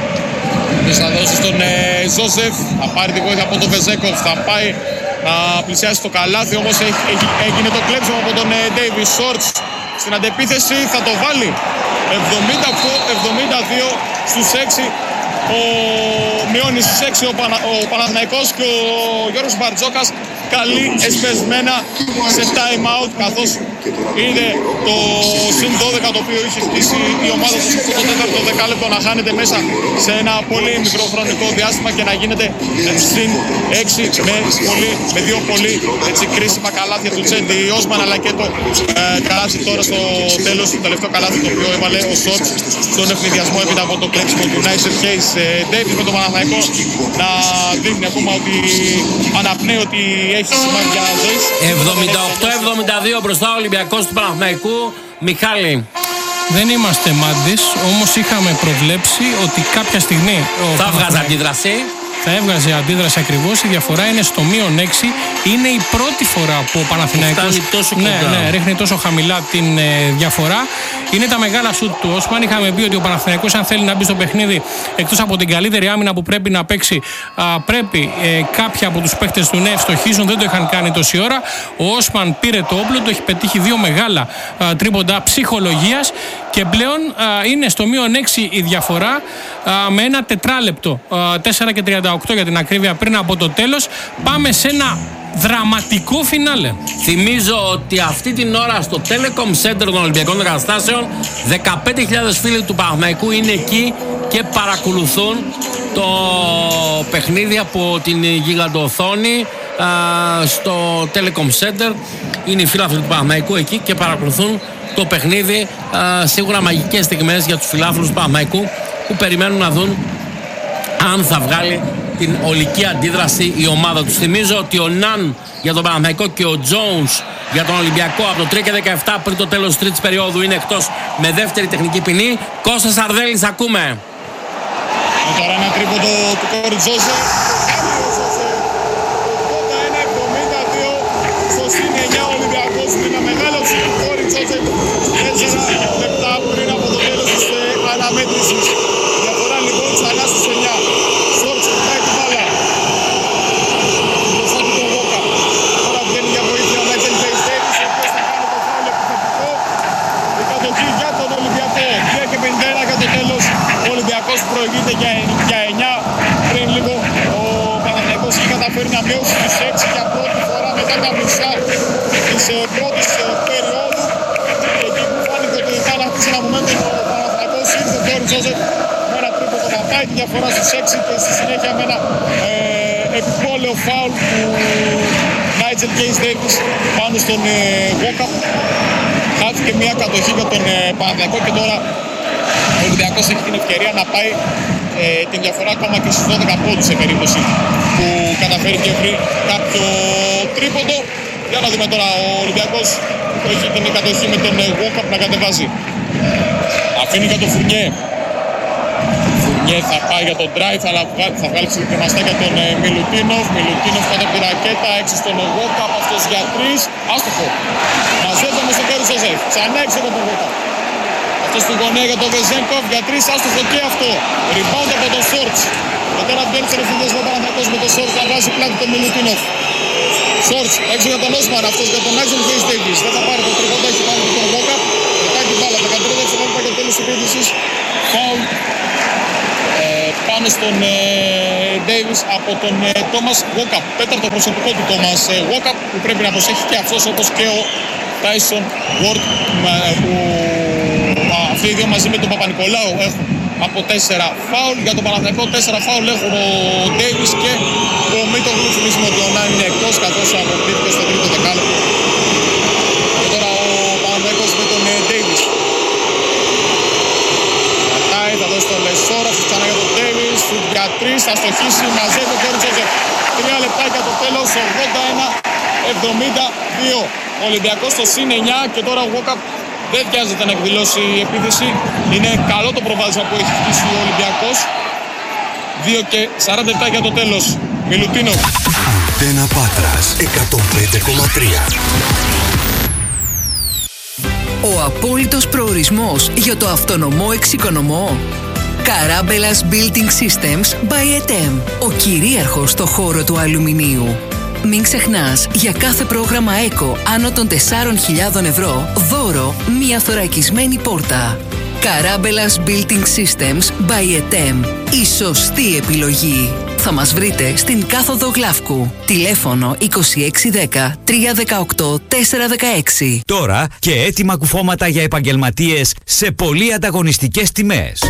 Speaker 1: Θα δώσει στον ε, Ζώσεφ. Θα πάρει τη βοήθεια από τον Βεζέκοφ. Θα πάει να πλησιάσει το καλάθι. Όμως έχει, έχει, έγινε το κλέψιμο από τον Ντέιβις Σόρτς. Στην αντεπίθεση θα το βάλει. εβδομήντα οκτώ εβδομήντα δύο στους έξι. Ο μειώνει στους έξι ο, Πανα... ο Παναθηναϊκός και ο Γιώργος Μπαρτζόκας καλεί εσπεσμένα σε time out, καθώς είναι το συν δώδεκα το οποίο είχε χτίσει η ομάδα του στο τέταρτο δεκάλεπτο να χάνεται μέσα σε ένα πολύ μικρό χρονικό διάστημα και να γίνεται συν έξι με, πολύ, με δύο πολύ έτσι, κρίσιμα καλάθια του Τσέντι Όσμαν, αλλά και το ε, καλάθι τώρα στο τέλος, το τελευταίο καλάθι το οποίο έβαλε ο Σότς στον ευνηδιασμό έπειτα από το κλέψιμο του Νάισερ Χέις Ντέιβις, με τον Παναθηναϊκό να δείχνει ακόμα ότι αναπνέει ότι έχει σημαίνει για ζωής.
Speaker 3: εβδομήντα οκτώ εβδομήντα δύο μπροστά ο Ολυμπιακός του Παναθηναϊκού. Μιχάλη.
Speaker 2: Δεν είμαστε μάντις, όμως είχαμε προβλέψει ότι κάποια στιγμή
Speaker 3: θα βγάζει αντίδραση.
Speaker 2: Θα έβγαζε αντίδραση ακριβώς. Η διαφορά είναι στο μείον έξι. Είναι η πρώτη φορά που ο Παναθηναϊκός ναι, ναι, ρίχνει τόσο χαμηλά την ε, διαφορά. Είναι τα μεγάλα σουτ του Όσμαν. Είχαμε πει ότι ο Παναθηναϊκός, αν θέλει να μπει στο παιχνίδι, εκτός από την καλύτερη άμυνα που πρέπει να παίξει, α, πρέπει ε, κάποιοι από τους παίκτες του ναι ευστοχίζουν. Δεν το είχαν κάνει τόση ώρα. Ο Όσμαν πήρε το όπλο, το έχει πετύχει δύο μεγάλα α, τρίποντα ψυχολογίας και πλέον α, είναι στο μείον έξι η διαφορά α, με ένα τετράλεπτο. Α, τέσσερα και τριάντα οκτώ για την ακρίβεια πριν από το τέλος. Πάμε σε ένα δραματικό φινάλε.
Speaker 3: Θυμίζω ότι αυτή την ώρα στο Telecom Center των Ολυμπιακών Εγκαταστάσεων δεκαπέντε χιλιάδες φίλοι του Παναθηναϊκού είναι εκεί και παρακολουθούν το παιχνίδι από την γιγαντοοθόνη στο Telecom Center. Είναι οι φίλαθλοι του Παναθηναϊκού εκεί και παρακολουθούν το παιχνίδι. Α, σίγουρα μαγικές στιγμές για τους φιλάθλους του Παναθηναϊκού που περιμένουν να δουν αν θα βγάλει την ολική αντίδραση η ομάδα τους. Θυμίζω ότι ο Ναν για τον Παναθηναϊκό και ο Τζόουνς για τον Ολυμπιακό από το τρία και δεκαεπτά πριν το τέλος της τρίτης περίοδου είναι εκτός με δεύτερη τεχνική ποινή. Κώστα Σαρδέλης, ακούμε.
Speaker 1: Και τώρα ένα τρίποντο του Κόρι Τζόζεφ. ογδόντα ένα εβδομήντα δύο στο συν εννιά ο Ολυμπιακός με ένα μεγάλο του Κόρι Τζόζεφ. τέσσερα λεπτά πριν από το τέλος της αναμέτρησης. Διαφορά λοιπόν ξανά στους εννιά. Σόρτς κοιτάει την μπάλα. Μπροστά του τον Βόκα. Τώρα βγαίνει για βοήθεια ο Νάιτζελ Χέις Ντέιβις, ο οποίος θα κάνει το φάουλ επιθετικό. Η κατοχή για τον Ολυμπιακό. τρία και πενήντα ένα για το τέλος. Ο Ολυμπιακός προηγείται για εννιά. Πριν λίγο ο Παναθηναϊκός έχει καταφέρει να μειώσει στους έξι για πρώτη φορά μετά τα μισά της πρώτης περίοδου. Και εκεί που φάνηκε ότι θα ανακτήσει ένα momentum ο Παναθηναϊκός ήρθε ο Κόρι Τζόζεφ με ένα τρίποντο να πάει τη διαφορά στους έξι και στη συνέχεια με ένα ε, επιπόλαιο φάουλ του Νάιτζελ Χέις Ντέιβις πάνω στον ε, Walkup. Χάθηκε μια κατοχή για τον ε, Παναθηναϊκό και τώρα ο Ολυμπιακός έχει την ευκαιρία να πάει ε, την διαφορά ακόμα και στους δώδεκα πόντους σε περίπτωση που καταφέρει και βρει κάποιο τρίποντο. Για να δούμε τώρα ο Ολυμπιακός που έχει την κατοχή με τον Walkup να κατεβάζει. Αφήνει για τον Φουρνιέ. Φουρνιέ θα πάει για τον drive, αλλά θα βγάλει ξυλοκρεμαστά για τον ε, Μιλουτίνοφ. Μιλουτίνοφ κάτω από τη ρακέτα, έξι στον Walkup, αυτός για τρεις. Άστοχο. Μαζεύει όμως τον Κόρι Τζόζεφ. Ξανά έξω από τον Walkup. Αυτό στη γωνία για τον Βεζένκοφ για τρεις, άστοχο και αυτό. Rebound από τον Σόρτς. Και τώρα βγαίνει σε ρεφιλιασμό ο Παναθηναϊκός με τον Σόρτς να βάζει πλάτη τον Μιλουτίνοφ. Σόρτς έξω για τον Όσμαν, αυτός για τον Άξον Χέις Ντέιβις. Δεν θα πάρει το τρίποντα, έχει πάνω από τον Βόκα. Πετάει την μπάλα, δεκατρία δευτερόλεπτα και τέλος της επίθεσης. Φάουλ ε, πάνω στον Ντέιβις ε, από τον Τόμας Βόκαπ. Τέταρτο προσωπικό του Τόμας Βόκαπ που πρέπει να προσέχει και αυτός όπως και ο Τάισον Γουόρτ που α, αυτοί οι δύο μαζί με τον Παπα-Νικολάου έχουν από τέσσερα φάουλ. Για τον Παναθηναϊκό τέσσερα φάουλ έχουν ο Ντέιβις και ο Μίτογλου. Θυμίζουμε ότι ο Νάιν είναι εκτός καθώς αποκτήθηκε στο τρίτο δεκάλεπτο. Και τώρα ο Παναθηναϊκός με τον Ντέιβις. Κατάει, θα δώσει τον Λεσόρα, ξανά για τον Ντέιβις. Για τρεις, θα στοχίσει, μαζεύει ο Κόρι Τζόζεφ. Τρία λεπτά για το τέλος, ογδόντα ένα εβδομήντα δύο. Ο Ολυμπιακός στο συν εννιά και τώρα ο Βόκαπ δεν βιάζεται να εκδηλώσει η επίθεση. Είναι καλό το προβάδισμα που έχει χτίσει ο Ολυμπιακός. δύο και σαράντα επτά για το τέλος. Μιλουτίνο.
Speaker 16: Αντένα Πάτρας εκατόν πέντε κόμμα τρία.
Speaker 17: Ο απόλυτος προορισμός για το αυτονομό εξοικονομό. Καράμπελας Building Systems by ΕΤΕΜ. Ο κυρίαρχος στο χώρο του αλουμινίου. Μην ξεχνάς, για κάθε πρόγραμμα ΕΚΟ άνω των τεσσάρων χιλιάδων ευρώ, δώρο μία θωρακισμένη πόρτα. Καράμπελας Building Systems by ΕΤΕΜ. Η σωστή επιλογή. Θα μας βρείτε στην κάθοδο Γλαύκου. Τηλέφωνο είκοσι έξι δέκα τρία δεκαοκτώ τέσσερα δεκαέξι.
Speaker 18: Τώρα και έτοιμα κουφώματα για επαγγελματίες σε πολύ ανταγωνιστικές τιμές.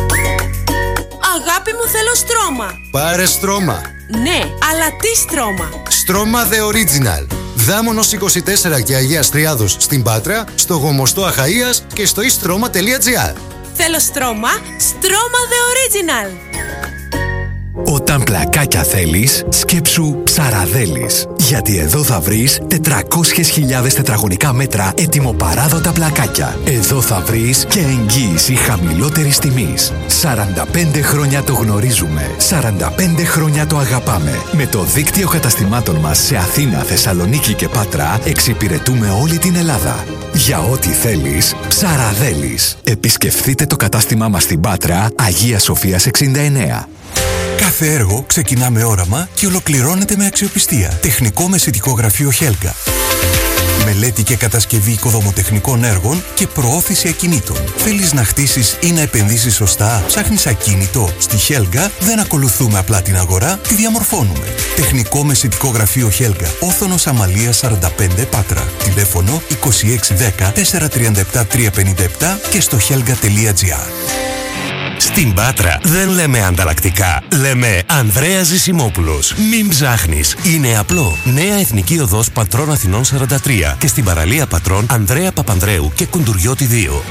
Speaker 19: Αγάπη μου, θέλω στρώμα.
Speaker 20: Πάρε στρώμα.
Speaker 19: Ναι, αλλά τι στρώμα?
Speaker 20: Στρώμα The Original. Δάμονος είκοσι τέσσερα και Αγίας Τριάδος στην Πάτρα, στο Γομοστό Αχαΐας και στο istρoma τελεία gr.
Speaker 19: Θέλω στρώμα, στρώμα The Original.
Speaker 4: Όταν πλακάκια θέλεις, σκέψου Ψαραδέλης. Γιατί εδώ θα βρεις τετρακόσιες χιλιάδες τετραγωνικά μέτρα ετοιμοπαράδοτα πλακάκια. Εδώ θα βρεις και εγγύηση χαμηλότερης τιμής. σαράντα πέντε χρόνια το γνωρίζουμε. σαράντα πέντε χρόνια το αγαπάμε. Με το δίκτυο καταστημάτων μας σε Αθήνα, Θεσσαλονίκη και Πάτρα εξυπηρετούμε όλη την Ελλάδα. Για ό,τι θέλεις, Ψαραδέλης. Επισκεφθείτε το κατάστημά μας στην Πάτρα, Αγία Σοφίας εξήντα εννέα.
Speaker 16: Κάθε έργο ξεκινά με όραμα και ολοκληρώνεται με αξιοπιστία. Τεχνικό μεσητικό γραφείο Χέλγα. Μελέτη και κατασκευή οικοδομοτεχνικών έργων και προώθηση ακινήτων. Θέλεις να χτίσεις ή να επενδύσεις σωστά? Ψάχνεις ακίνητο? Στη Χέλγα δεν ακολουθούμε απλά την αγορά, τη διαμορφώνουμε. Τεχνικό μεσητικό γραφείο Χέλγα. Όθωνος Αμαλίας σαράντα πέντε Πάτρα. Τηλέφωνο είκοσι έξι δέκα τέσσερα τριάντα επτά τρία πενήντα επτά και στο χέλγα τελεία gr.
Speaker 21: Στην Πάτρα δεν λέμε ανταλλακτικά, λέμε Ανδρέας Ζησιμόπουλος. Μην ψάχνεις, είναι απλό. Νέα Εθνική Οδός Πατρών Αθηνών σαράντα τρία και στην παραλία Πατρών Ανδρέα Παπανδρέου και Κουντουριώτη δύο.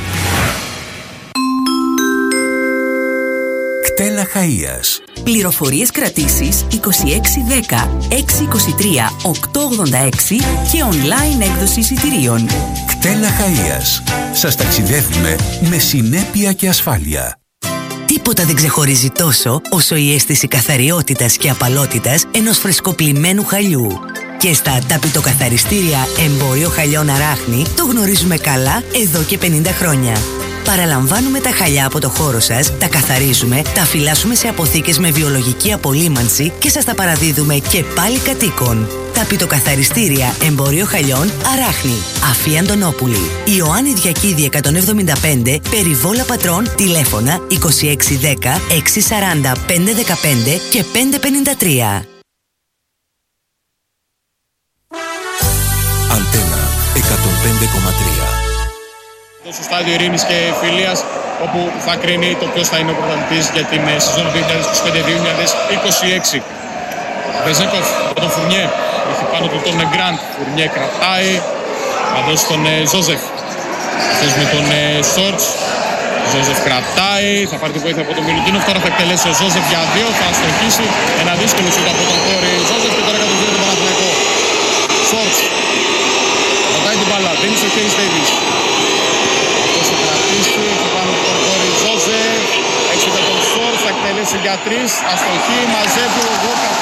Speaker 16: Κτέλα Χαΐας.
Speaker 17: Πληροφορίες κρατήσεις είκοσι έξι δέκα έξι είκοσι τρία οκτώ ογδόντα έξι και online έκδοση εισιτηρίων.
Speaker 16: Κτέλα Χαΐας. Σας ταξιδεύουμε με συνέπεια και ασφάλεια.
Speaker 9: Τίποτα δεν ξεχωρίζει τόσο όσο η αίσθηση καθαριότητας και απαλότητας ενός φρεσκοπλημμένου χαλιού. Και στα ταπητοκαθαριστήρια Εμπόριο Χαλιών Αράχνη το γνωρίζουμε καλά εδώ και πενήντα χρόνια. Παραλαμβάνουμε τα χαλιά από το χώρο σας, τα καθαρίζουμε, τα φυλάσσουμε σε αποθήκες με βιολογική απολύμανση και σας τα παραδίδουμε και πάλι κατοίκων. Ταπητοκαθαριστήρια Εμπόριο Χαλιών Αράχνη. Αφή Αντωνόπουλη. Ιωάννη Διακίδη εκατόν εβδομήντα πέντε, Περιβόλα Πατρών, τηλέφωνα είκοσι έξι δέκα έξι σαράντα πέντε δεκαπέντε και πέντε πενήντα τρία.
Speaker 16: Αντένα εκατόν πέντε κόμμα τρία.
Speaker 1: Στο στάδιο Ειρήνης και Φιλίας, όπου θα κρίνει το ποιος θα είναι ο πρωταθλητής για την σεζόν δύο χιλιάδες είκοσι πέντε δύο χιλιάδες είκοσι έξι. Βεζέκοφ από τον Φουρνιέ, έχει πάνω του τον Γκραντ. Φουρνιέ κρατάει, θα δώσει τον Ζόζεφ. Αυτός με τον Σόρτς. Ζόζεφ κρατάει, θα πάρει την βοήθεια από τον Μιλουτίνοφ. Τώρα θα εκτελέσει ο Ζόζεφ για δύο, θα αστοχίσει. Ένα δύσκολο σούτ από τον Κόρι Ζόζεφ και τώρα κατευθύνει τον Παναθηναϊκό. Σόρτς. Κρατάει την μπάλα, δίνει στο χέρι Ντέιβις. Αυτός θα κρατήσει, έχει πάνω του τον Κόρι Ζόζεφ. Έξω για τον Σόρτς, θα εκτελέσει για τρεις. Αστοχή, μαζεύει ο Γόκαπ.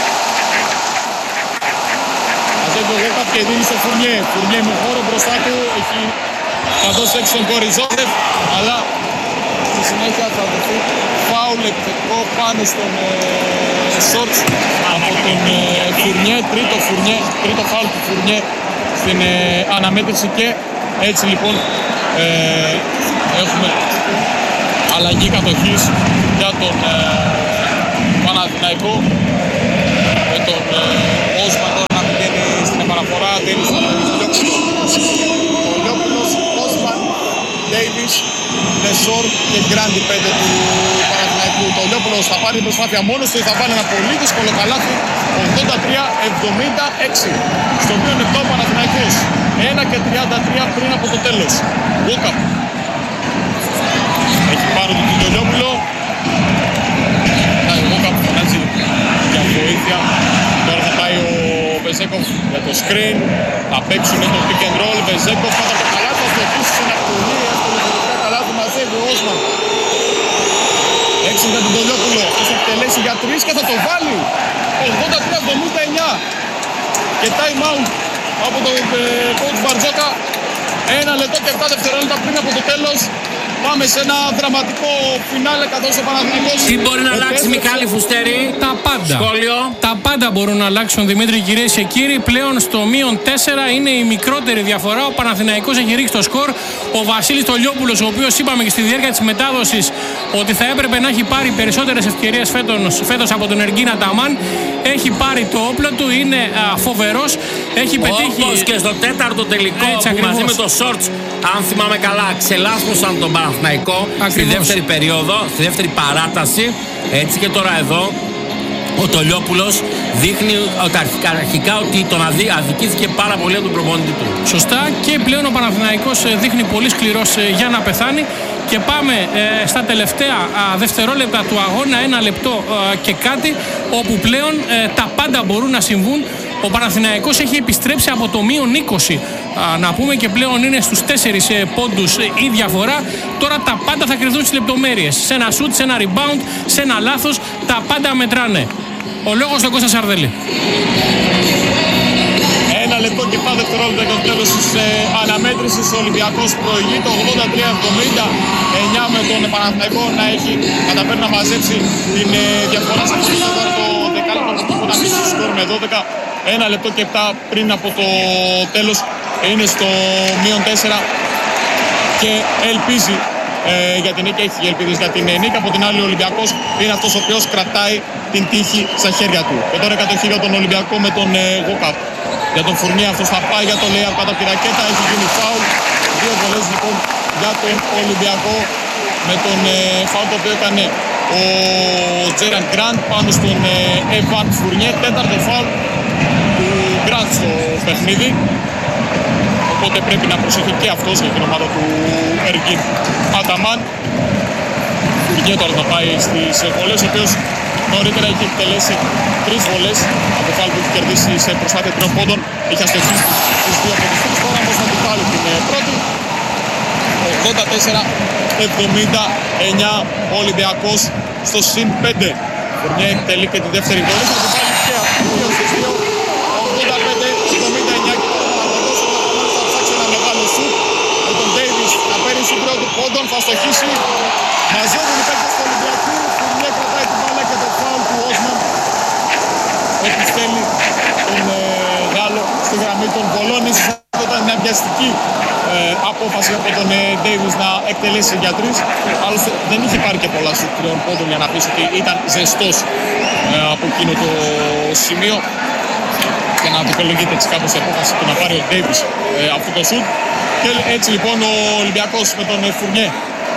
Speaker 1: Μαζεύει ο Γόκαπ και δίνει στο Φουρνιέ. Φουρνιέ με χώρο μπροστά του, έχει θα δώσει έξω τον Κοριζόντεφ, αλλά στη συνέχεια θα δοθεί φάουλ επιθετικό πάνω στον Σόρτς ε, από τον ε, Φουρνιέ, τρίτο Φουρνιέ, τρίτο φάουλ του Φουρνιέ στην ε, αναμέτρηση και έτσι λοιπόν ε, έχουμε αλλαγή κατοχής για τον ε, Παναθηναϊκό με τον ε, Όσμαν τώρα να πηγαίνει στην επαναφορά, δίνει στον ο Λιόπουλος, Όσμαν, Ντέιβις, Λεσόρ και Γκράντι πέντε του Παναθηναϊκού. Το Λιόπουλος θα πάρει προσπάθεια μόνος του, θα βάλει ένα πολύ δύσκολο καλάθι, ογδόντα τρία εβδομήντα έξι. Στο οποίο λεπτό ο Παναθηναϊκός ένα και τριάντα τρία πριν από το τέλος. Βούκα έχει πάρει τον Λιόπουλο. Ο Βούκα που φωνάζει για βοήθεια. Τώρα θα πάει ο Βεζέκοφ για το screen. Θα παίξουν το pick and roll. Βεζέκοφ θα το καλάθι, θα στοχίσει σε ένα πολύ εύκολο καλάθι, μαζεύει ο Όσμαν. Έξω για τον Λιόπουλο, θα εκτελέσει για τρεις και θα το βάλει. ογδόντα τρία εβδομήντα εννιά. Και time out από τον coach Μπαρτζόκα. Ένα λεπτό και επτά δευτερόλεπτα πριν από το τέλος. Πάμε σε ένα δραματικό φινάλε καθώς ο Παναθηναϊκός.
Speaker 3: Τι μπορεί να αλλάξει, Μιχάλη Φουστέρη?
Speaker 2: Τα πάντα.
Speaker 3: Σχόλιο.
Speaker 2: Τα πάντα μπορούν να αλλάξουν, Δημήτρη, κυρίες και κύριοι. Πλέον στο μείον τέσσερα είναι η μικρότερη διαφορά. Ο Παναθηναϊκός έχει ρίξει το σκορ. Ο Βασίλης Τολιόπουλος, ο οποίος είπαμε και στη διάρκεια της μετάδοσης ότι θα έπρεπε να έχει πάρει περισσότερες ευκαιρίες φέτος από τον Εργίνα Ταμάν, έχει πάρει το όπλο του, είναι α, φοβερός. Έχει πετύχει.
Speaker 3: Όπως και στο τέταρτο τελικό
Speaker 2: Έτσι,
Speaker 3: που μαζί με το Shorts, αν θυμάμαι καλά, ξελάσπωσαν τον Παναθηναϊκό στη δεύτερη περίοδο, στη δεύτερη παράταση. Έτσι και τώρα εδώ ο Τολιόπουλος δείχνει αρχικά ότι τον αδικήθηκε πάρα πολύ από τον προπονητή του.
Speaker 2: Σωστά, και πλέον ο Παναθηναϊκός δείχνει πολύ σκληρός για να πεθάνει. Και πάμε ε, στα τελευταία α, δευτερόλεπτα του αγώνα, ένα λεπτό α, και κάτι, όπου πλέον ε, τα πάντα μπορούν να συμβούν. Ο Παναθηναϊκός έχει επιστρέψει από το μείον είκοσι, α, να πούμε, και πλέον είναι στους τέσσερις ε, πόντους ε, η διαφορά. Τώρα τα πάντα θα κρυφθούν στις λεπτομέρειες. Σε ένα shoot, σε ένα rebound, σε ένα λάθος, τα πάντα μετράνε. Ο λόγος στον Κώστα Σαρδέλη.
Speaker 1: Ένα λεπτό και πέντε δευτερόλεπτα για το τέλος της ε, αναμέτρησης. Ο Ολυμπιακός προηγεί το ογδόντα τρία εβδομήντα εννιά με τον Παναθηναϊκό να έχει καταφέρει να μαζέψει την ε, διαφορά σε αυτό το δεκάλεπτο που να μείνει στο σκορ με δώδεκα. Ένα λεπτό και επτά πριν από το τέλος είναι στο μείον τέσσερα και ελπίζει ε, για την νίκη, έχει ελπίδες για την ε, νίκη. Από την άλλη ο Ολυμπιακός είναι αυτός ο οποίος κρατάει την τύχη στα χέρια του. Και τώρα κατοχή για τον Ολυμπιακό με τον ε, Γουκαπ. Για τον Φουρνί αυτός θα πάει για το layup κάτω από τη ρακέτα, έχει γίνει φάουλ. Δύο βολές λοιπόν για τον Ολυμπιακό με τον ε, φάουλ το οποίο έκανε ο Τζέραν Γκραντ πάνω στον ε, Εβάν Φουρνιέ. Τέταρτο φάουλ του Γκραντ στο παιχνίδι. Οπότε πρέπει να προσέχει και αυτός για την ομάδα του Εργίν Αταμάν. Φουρνιέ τώρα θα πάει στις βολές, ο οποίος νωρίτερα έχει εκτελέσει τρεις βολές από φάουλ που έχει κερδίσει σε προσπάθεια τριών πόντων. Είχε αστοχίσει στις δύο από τις τρεις, τώρα όμως θα την βάλει την πρώτη. ογδόντα τέσσερα εβδομήντα εννιά ο Ολυμπιακός στο συν πέντε. Φουρνιέ εκτελεί και τη δεύτερη βολή, θα την βάλει και από δύο στις δύο. ογδόντα πέντε εβδομήντα εννιά και τώρα θα ψάξει ένα μεγάλο σουτ με τον Ντέιβις να παίρνει στην πρώτη πόντων, θα στοχίσει. Μαζεύουν οι παίκτες του Ολυμπιακού. Φουρνιέ κρατάει την μπάλα και το φάουλ του Όσμαν επιστέλνει τον ε, Γάλλο στη γραμμή των βολών. Ίσως αυτό ήταν μια βιαστική ε, απόφαση από τον Ντέιβις ε, να εκτελέσει για τρεις. Άλλωστε δεν είχε πάρει και πολλά σουτ τριών πόντων για να πεις ότι ήταν ζεστός ε, από εκείνο το σημείο και να δικαιολογείται έτσι κάπως η απόφαση του να πάρει ο Ντέιβις ε, αυτό το σουτ. Και έτσι λοιπόν ο Ολυμπιακός με τον ε, Φουρνιέ.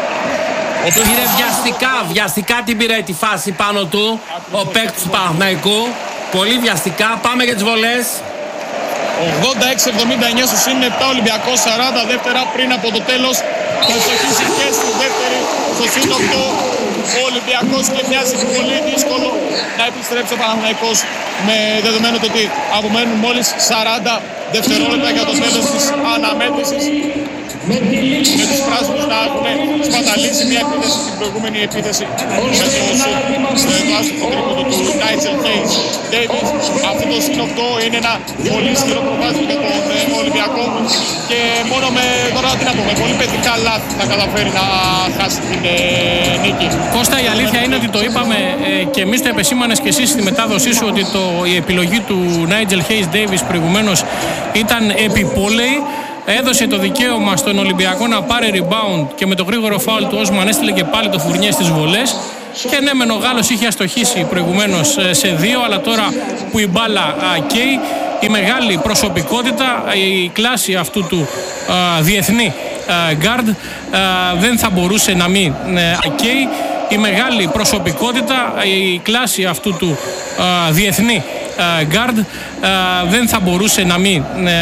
Speaker 3: Πήρε βιαστικά, βιαστικά την πήρε τη φάση πάνω του ο παίκτης του Παναθηναϊκού. Πολύ βιαστικά, πάμε για τις βολές.
Speaker 1: ογδόντα έξι εβδομήντα εννιά στο συν επτά Ολυμπιακός, σαράντα δεύτερα πριν από το τέλος. Θα στοχίσει και στη δεύτερη στο συν οκτώ ο Ολυμπιακός και μοιάζει πολύ δύσκολο να επιστρέψει ο Παναθηναϊκός με δεδομένο το ότι απομένουν μόλις σαράντα δευτερόλεπτα για το τέλος της αναμέτρησης. με τους πράσινους να έχουν σπαταλήσει μια επίθεση στην προηγούμενη επίθεση με το στο άστοχο τρίποντο του Νάιτζελ Χέις Ντέιβις. Αυτό το συν οκτώ είναι ένα πολύ ισχυρό προβάδισμα για τον Ολυμπιακό και μόνο με, τώρα τι να πω, με πολύ παιδικά λάθη θα καταφέρει να χάσει την ε, νίκη.
Speaker 2: Κώστα, η αλήθεια είναι ότι το είπαμε ε, και εμείς το επεσήμανες και εσείς στη μετάδοσή σου ότι το, η επιλογή του Νάιτζελ Χέις Ντέιβις προηγουμένως ήταν επιπόλαιη. Έδωσε το δικαίωμα στον Ολυμπιακό να πάρει rebound και με το γρήγορο φάουλ του Όσμαν έστειλε και πάλι το Φουρνιέ στις βολές. Και ναι, μεν ο Γάλλος είχε αστοχήσει προηγουμένως σε δύο, αλλά τώρα που η μπάλα καίει, η μεγάλη προσωπικότητα, η κλάση αυτού του α, διεθνή γκάρντ δεν θα μπορούσε να μην καίει. Η μεγάλη προσωπικότητα, η κλάση αυτού του α, διεθνή γκάρντ δεν θα μπορούσε να μην